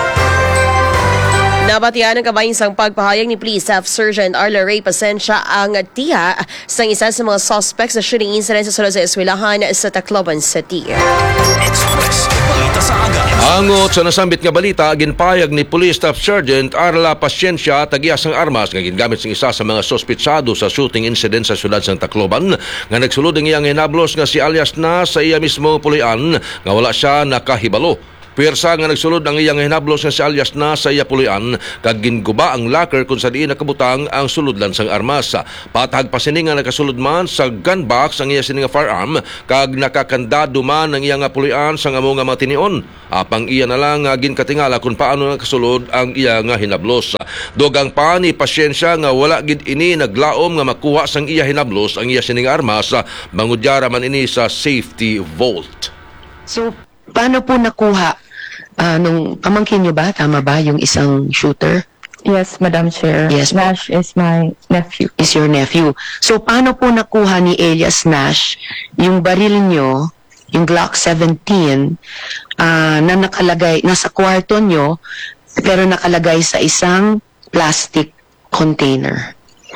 Nabatian ang kabayang sang pagpahayag ni Police Staff Sergeant Arla Ray Pasensya ang tiya sang isa sa mga suspects sa shooting incident sa sulod sa eskwelahan sa Tacloban City.
Express, balita sa aga.
Angot sa nasambit nga balita, ginpayag ni Police Staff Sergeant Arla Pasensya tagias ang armas nga gingamit sang isa sa mga sospitsado sa shooting incident sa syudad sang Tacloban nga nagsulod ang iyang hinablos nga si alias na sa iya mismo pulian nga wala siya nakahibalo. Pwersa nga nagsulod ang iyang hinablos nga si alias na sa iya pulian kag ginguba ang locker kung sa diin nakabutang ang suludlan sang armas. Patag pa sini nga nakasulod man sa gun box ang iya sini nga firearm kag nakakandado man ang iya nga pulian sa amo nga matinion. Apang iya na lang nga ginkatingala kung paano nakasulod ang iya nga hinablos. Dogang pa ni pasyensya nga wala gid ini naglaom nga makuha sang iya hinablos ang iya sini nga armas, mangudyara man ini sa safety vault.
So, paano po nakuha? Uh, nung pamangkin nyo ba? Tama ba yung isang shooter?
Yes, Madam Chair.
Yes,
Nash is my nephew.
Is your nephew. So, paano po nakuha ni Elias Nash yung baril nyo, yung Glock seventeen, uh, na nakalagay, nasa kwarto nyo, pero nakalagay sa isang plastic container?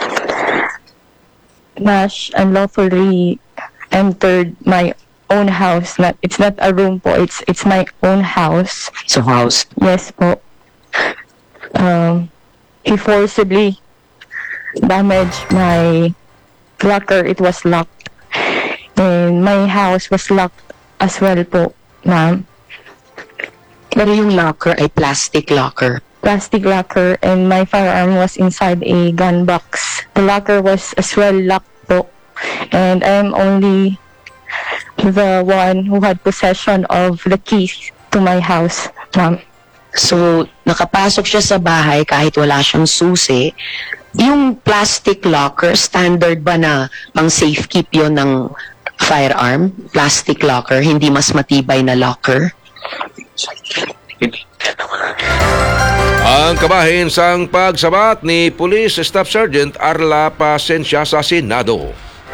Nash unlawfully entered my own house. Not, it's not a room po. It's it's my own house.
So house?
Yes po. Um, he forcibly damaged my locker. It was locked. And my house was locked as well po, ma'am.
Pero yung locker ay plastic locker?
Plastic locker, and my firearm was inside a gun box. The locker was as well locked po. And I'm only the one who had possession of the keys to my house, ma'am.
So, nakapasok siya sa bahay kahit wala siyang susi. Yung plastic locker, standard ba na pang safekeep yon ng firearm? Plastic locker, hindi mas matibay na locker?
Ang kabahin sang pagsabat ni Police Staff Sergeant Arla Pasensya sa Senado.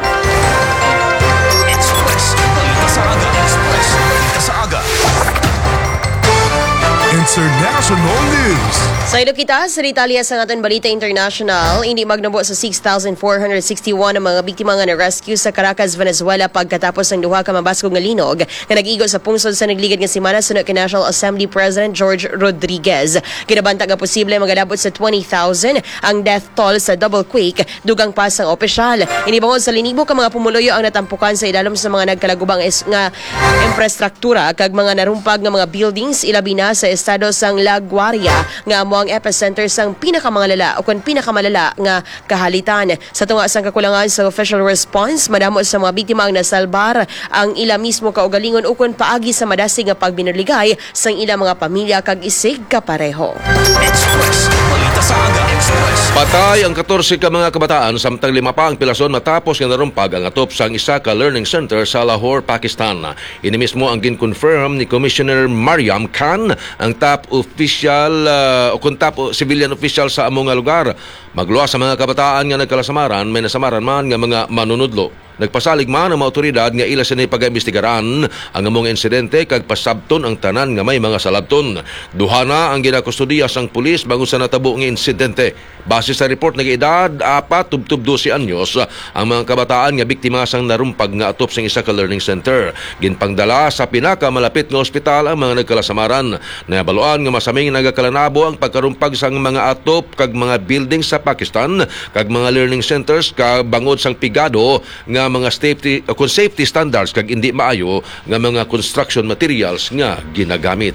International News.
Sa ilo kita, sa detalye sa aton balita international, hindi magnabo sa six thousand four hundred sixty-one ang mga biktima nga na-rescue sa Caracas, Venezuela pagkatapos ng duha ka mabaskog nga linog nga nag-igo sa pungsod sa nagligad nga semana sunod kay National Assembly President George Rodriguez. Kinabantag nga posible magalabot sa twenty thousand ang death toll sa double quake, dugang pa sang opisyal. Inibangod sa linibo ka mga pumuloyo ang natampukan sa idalom sa mga nagkalagubang is, nga infrastruktura kag mga narumpag nga mga buildings ilabi na sa estado sang La Guaria nga amo ang epicenter sang pinakamalala o kung pinakamalala nga kahalitan. Sa tunga sang kakulangan sa official response, madamo sa mga biktima ang nasalbar ang ila mismo kaugalingon o kung paagi sa madasig nga pagbinaligay sang ila mga pamilya kag isig kapareho.
Express. Balita sa aga. Express.
Patay ang fourteen ka mga kabataan samtang lima pa ang pilason matapos nga narumpag ang atop sang isa ka learning center sa Lahore, Pakistan. Ini mismo ang gin-confirm ni Commissioner Mariam Khan, ang top official uh, o kung top civilian official sa among nga lugar. Magluwas sa mga kabataan nga nagkalasamaran, may nasamaran man nga mga manunudlo. Nagpasalig man ang mga otoridad nga ila sinay pag-imbestigaran ang among insidente kag pasabton ang tanan nga may mga salabton. Duha na ang ginakustudiya sang pulis bago sa natabo nga insidente. Base sa report nga edad apat tubtub dose anyos ang mga kabataan nga biktima sang narumpag nga atop sang isa ka learning center. Ginpangdala sa pinakamalapit nga ospital ang mga nagkalasamaran. Nabaluan nga masaming nagakalanabo ang pagkarumpag sang mga atop kag mga building sa Pakistan kag mga learning centers kag bangod sang pigado nga mga safety uh, safety standards kag hindi maayo nga mga construction materials nga ginagamit.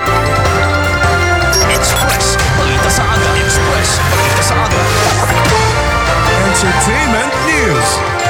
Express. Balita sa aga. Express. Balita sa aga. Entertainment News.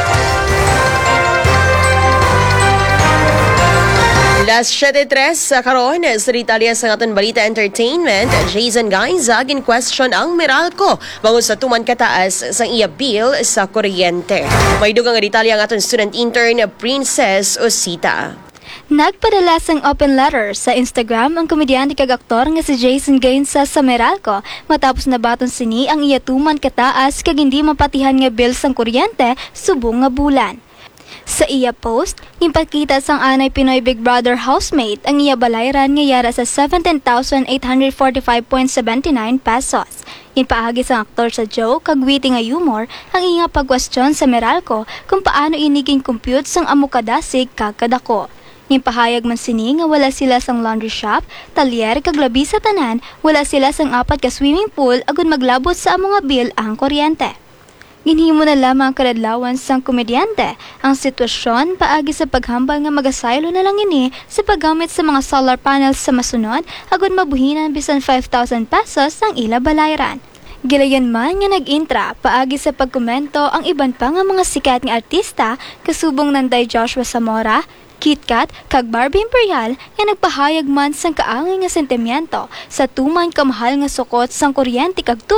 Las seven tres sa karon sa detalye sa aton balita entertainment, Jason Gaiza gin-question ang Meralco bangod sa tuman kataas sa iya bill sa kuryente. May dugang nga detalye ang aton student intern Princess Osita.
Nagpadala sang open letter sa Instagram ang komedyante kag aktor nga si Jason Gainza sa Meralco matapos nabaton sini ang iya tuman kataas kag hindi mapatihan nga bill sang kuryente subong nga bulan. Sa iya post, impakita sang anay Pinoy Big Brother housemate ang iya balayran nga yara sa seventeen thousand eight hundred forty-five point seven nine pesos. Inpaagi sang aktor sa joke kag witty nga humor ang iya pagkwestiyon sa Meralco kung paano iniging compute sang amo kadasig kag kadako. Impahayag man sini nga wala sila sang laundry shop, talyer kag labi sa tanan, wala sila sang apat ka swimming pool agud maglabot sa amo nga bill ang kuryente. Ginhimo na lamang kadadlawan sang komedyante ang sitwasyon paagi sa paghambal nga magasaylo na lang ini sa paggamit sa mga solar panels sa masunod agud mabuhinan bisan five thousand pesos ang ila balayran. Gilayan man nga nag-intra paagi sa pagkomento ang iban pa nga mga sikat nga artista kasubong nanday Joshua Zamora, KitKat, kag Barbie Imperial nga nagpahayag man sang kaangay nga sentimiento sa tuman kamahal nga sukot sang kuryente kag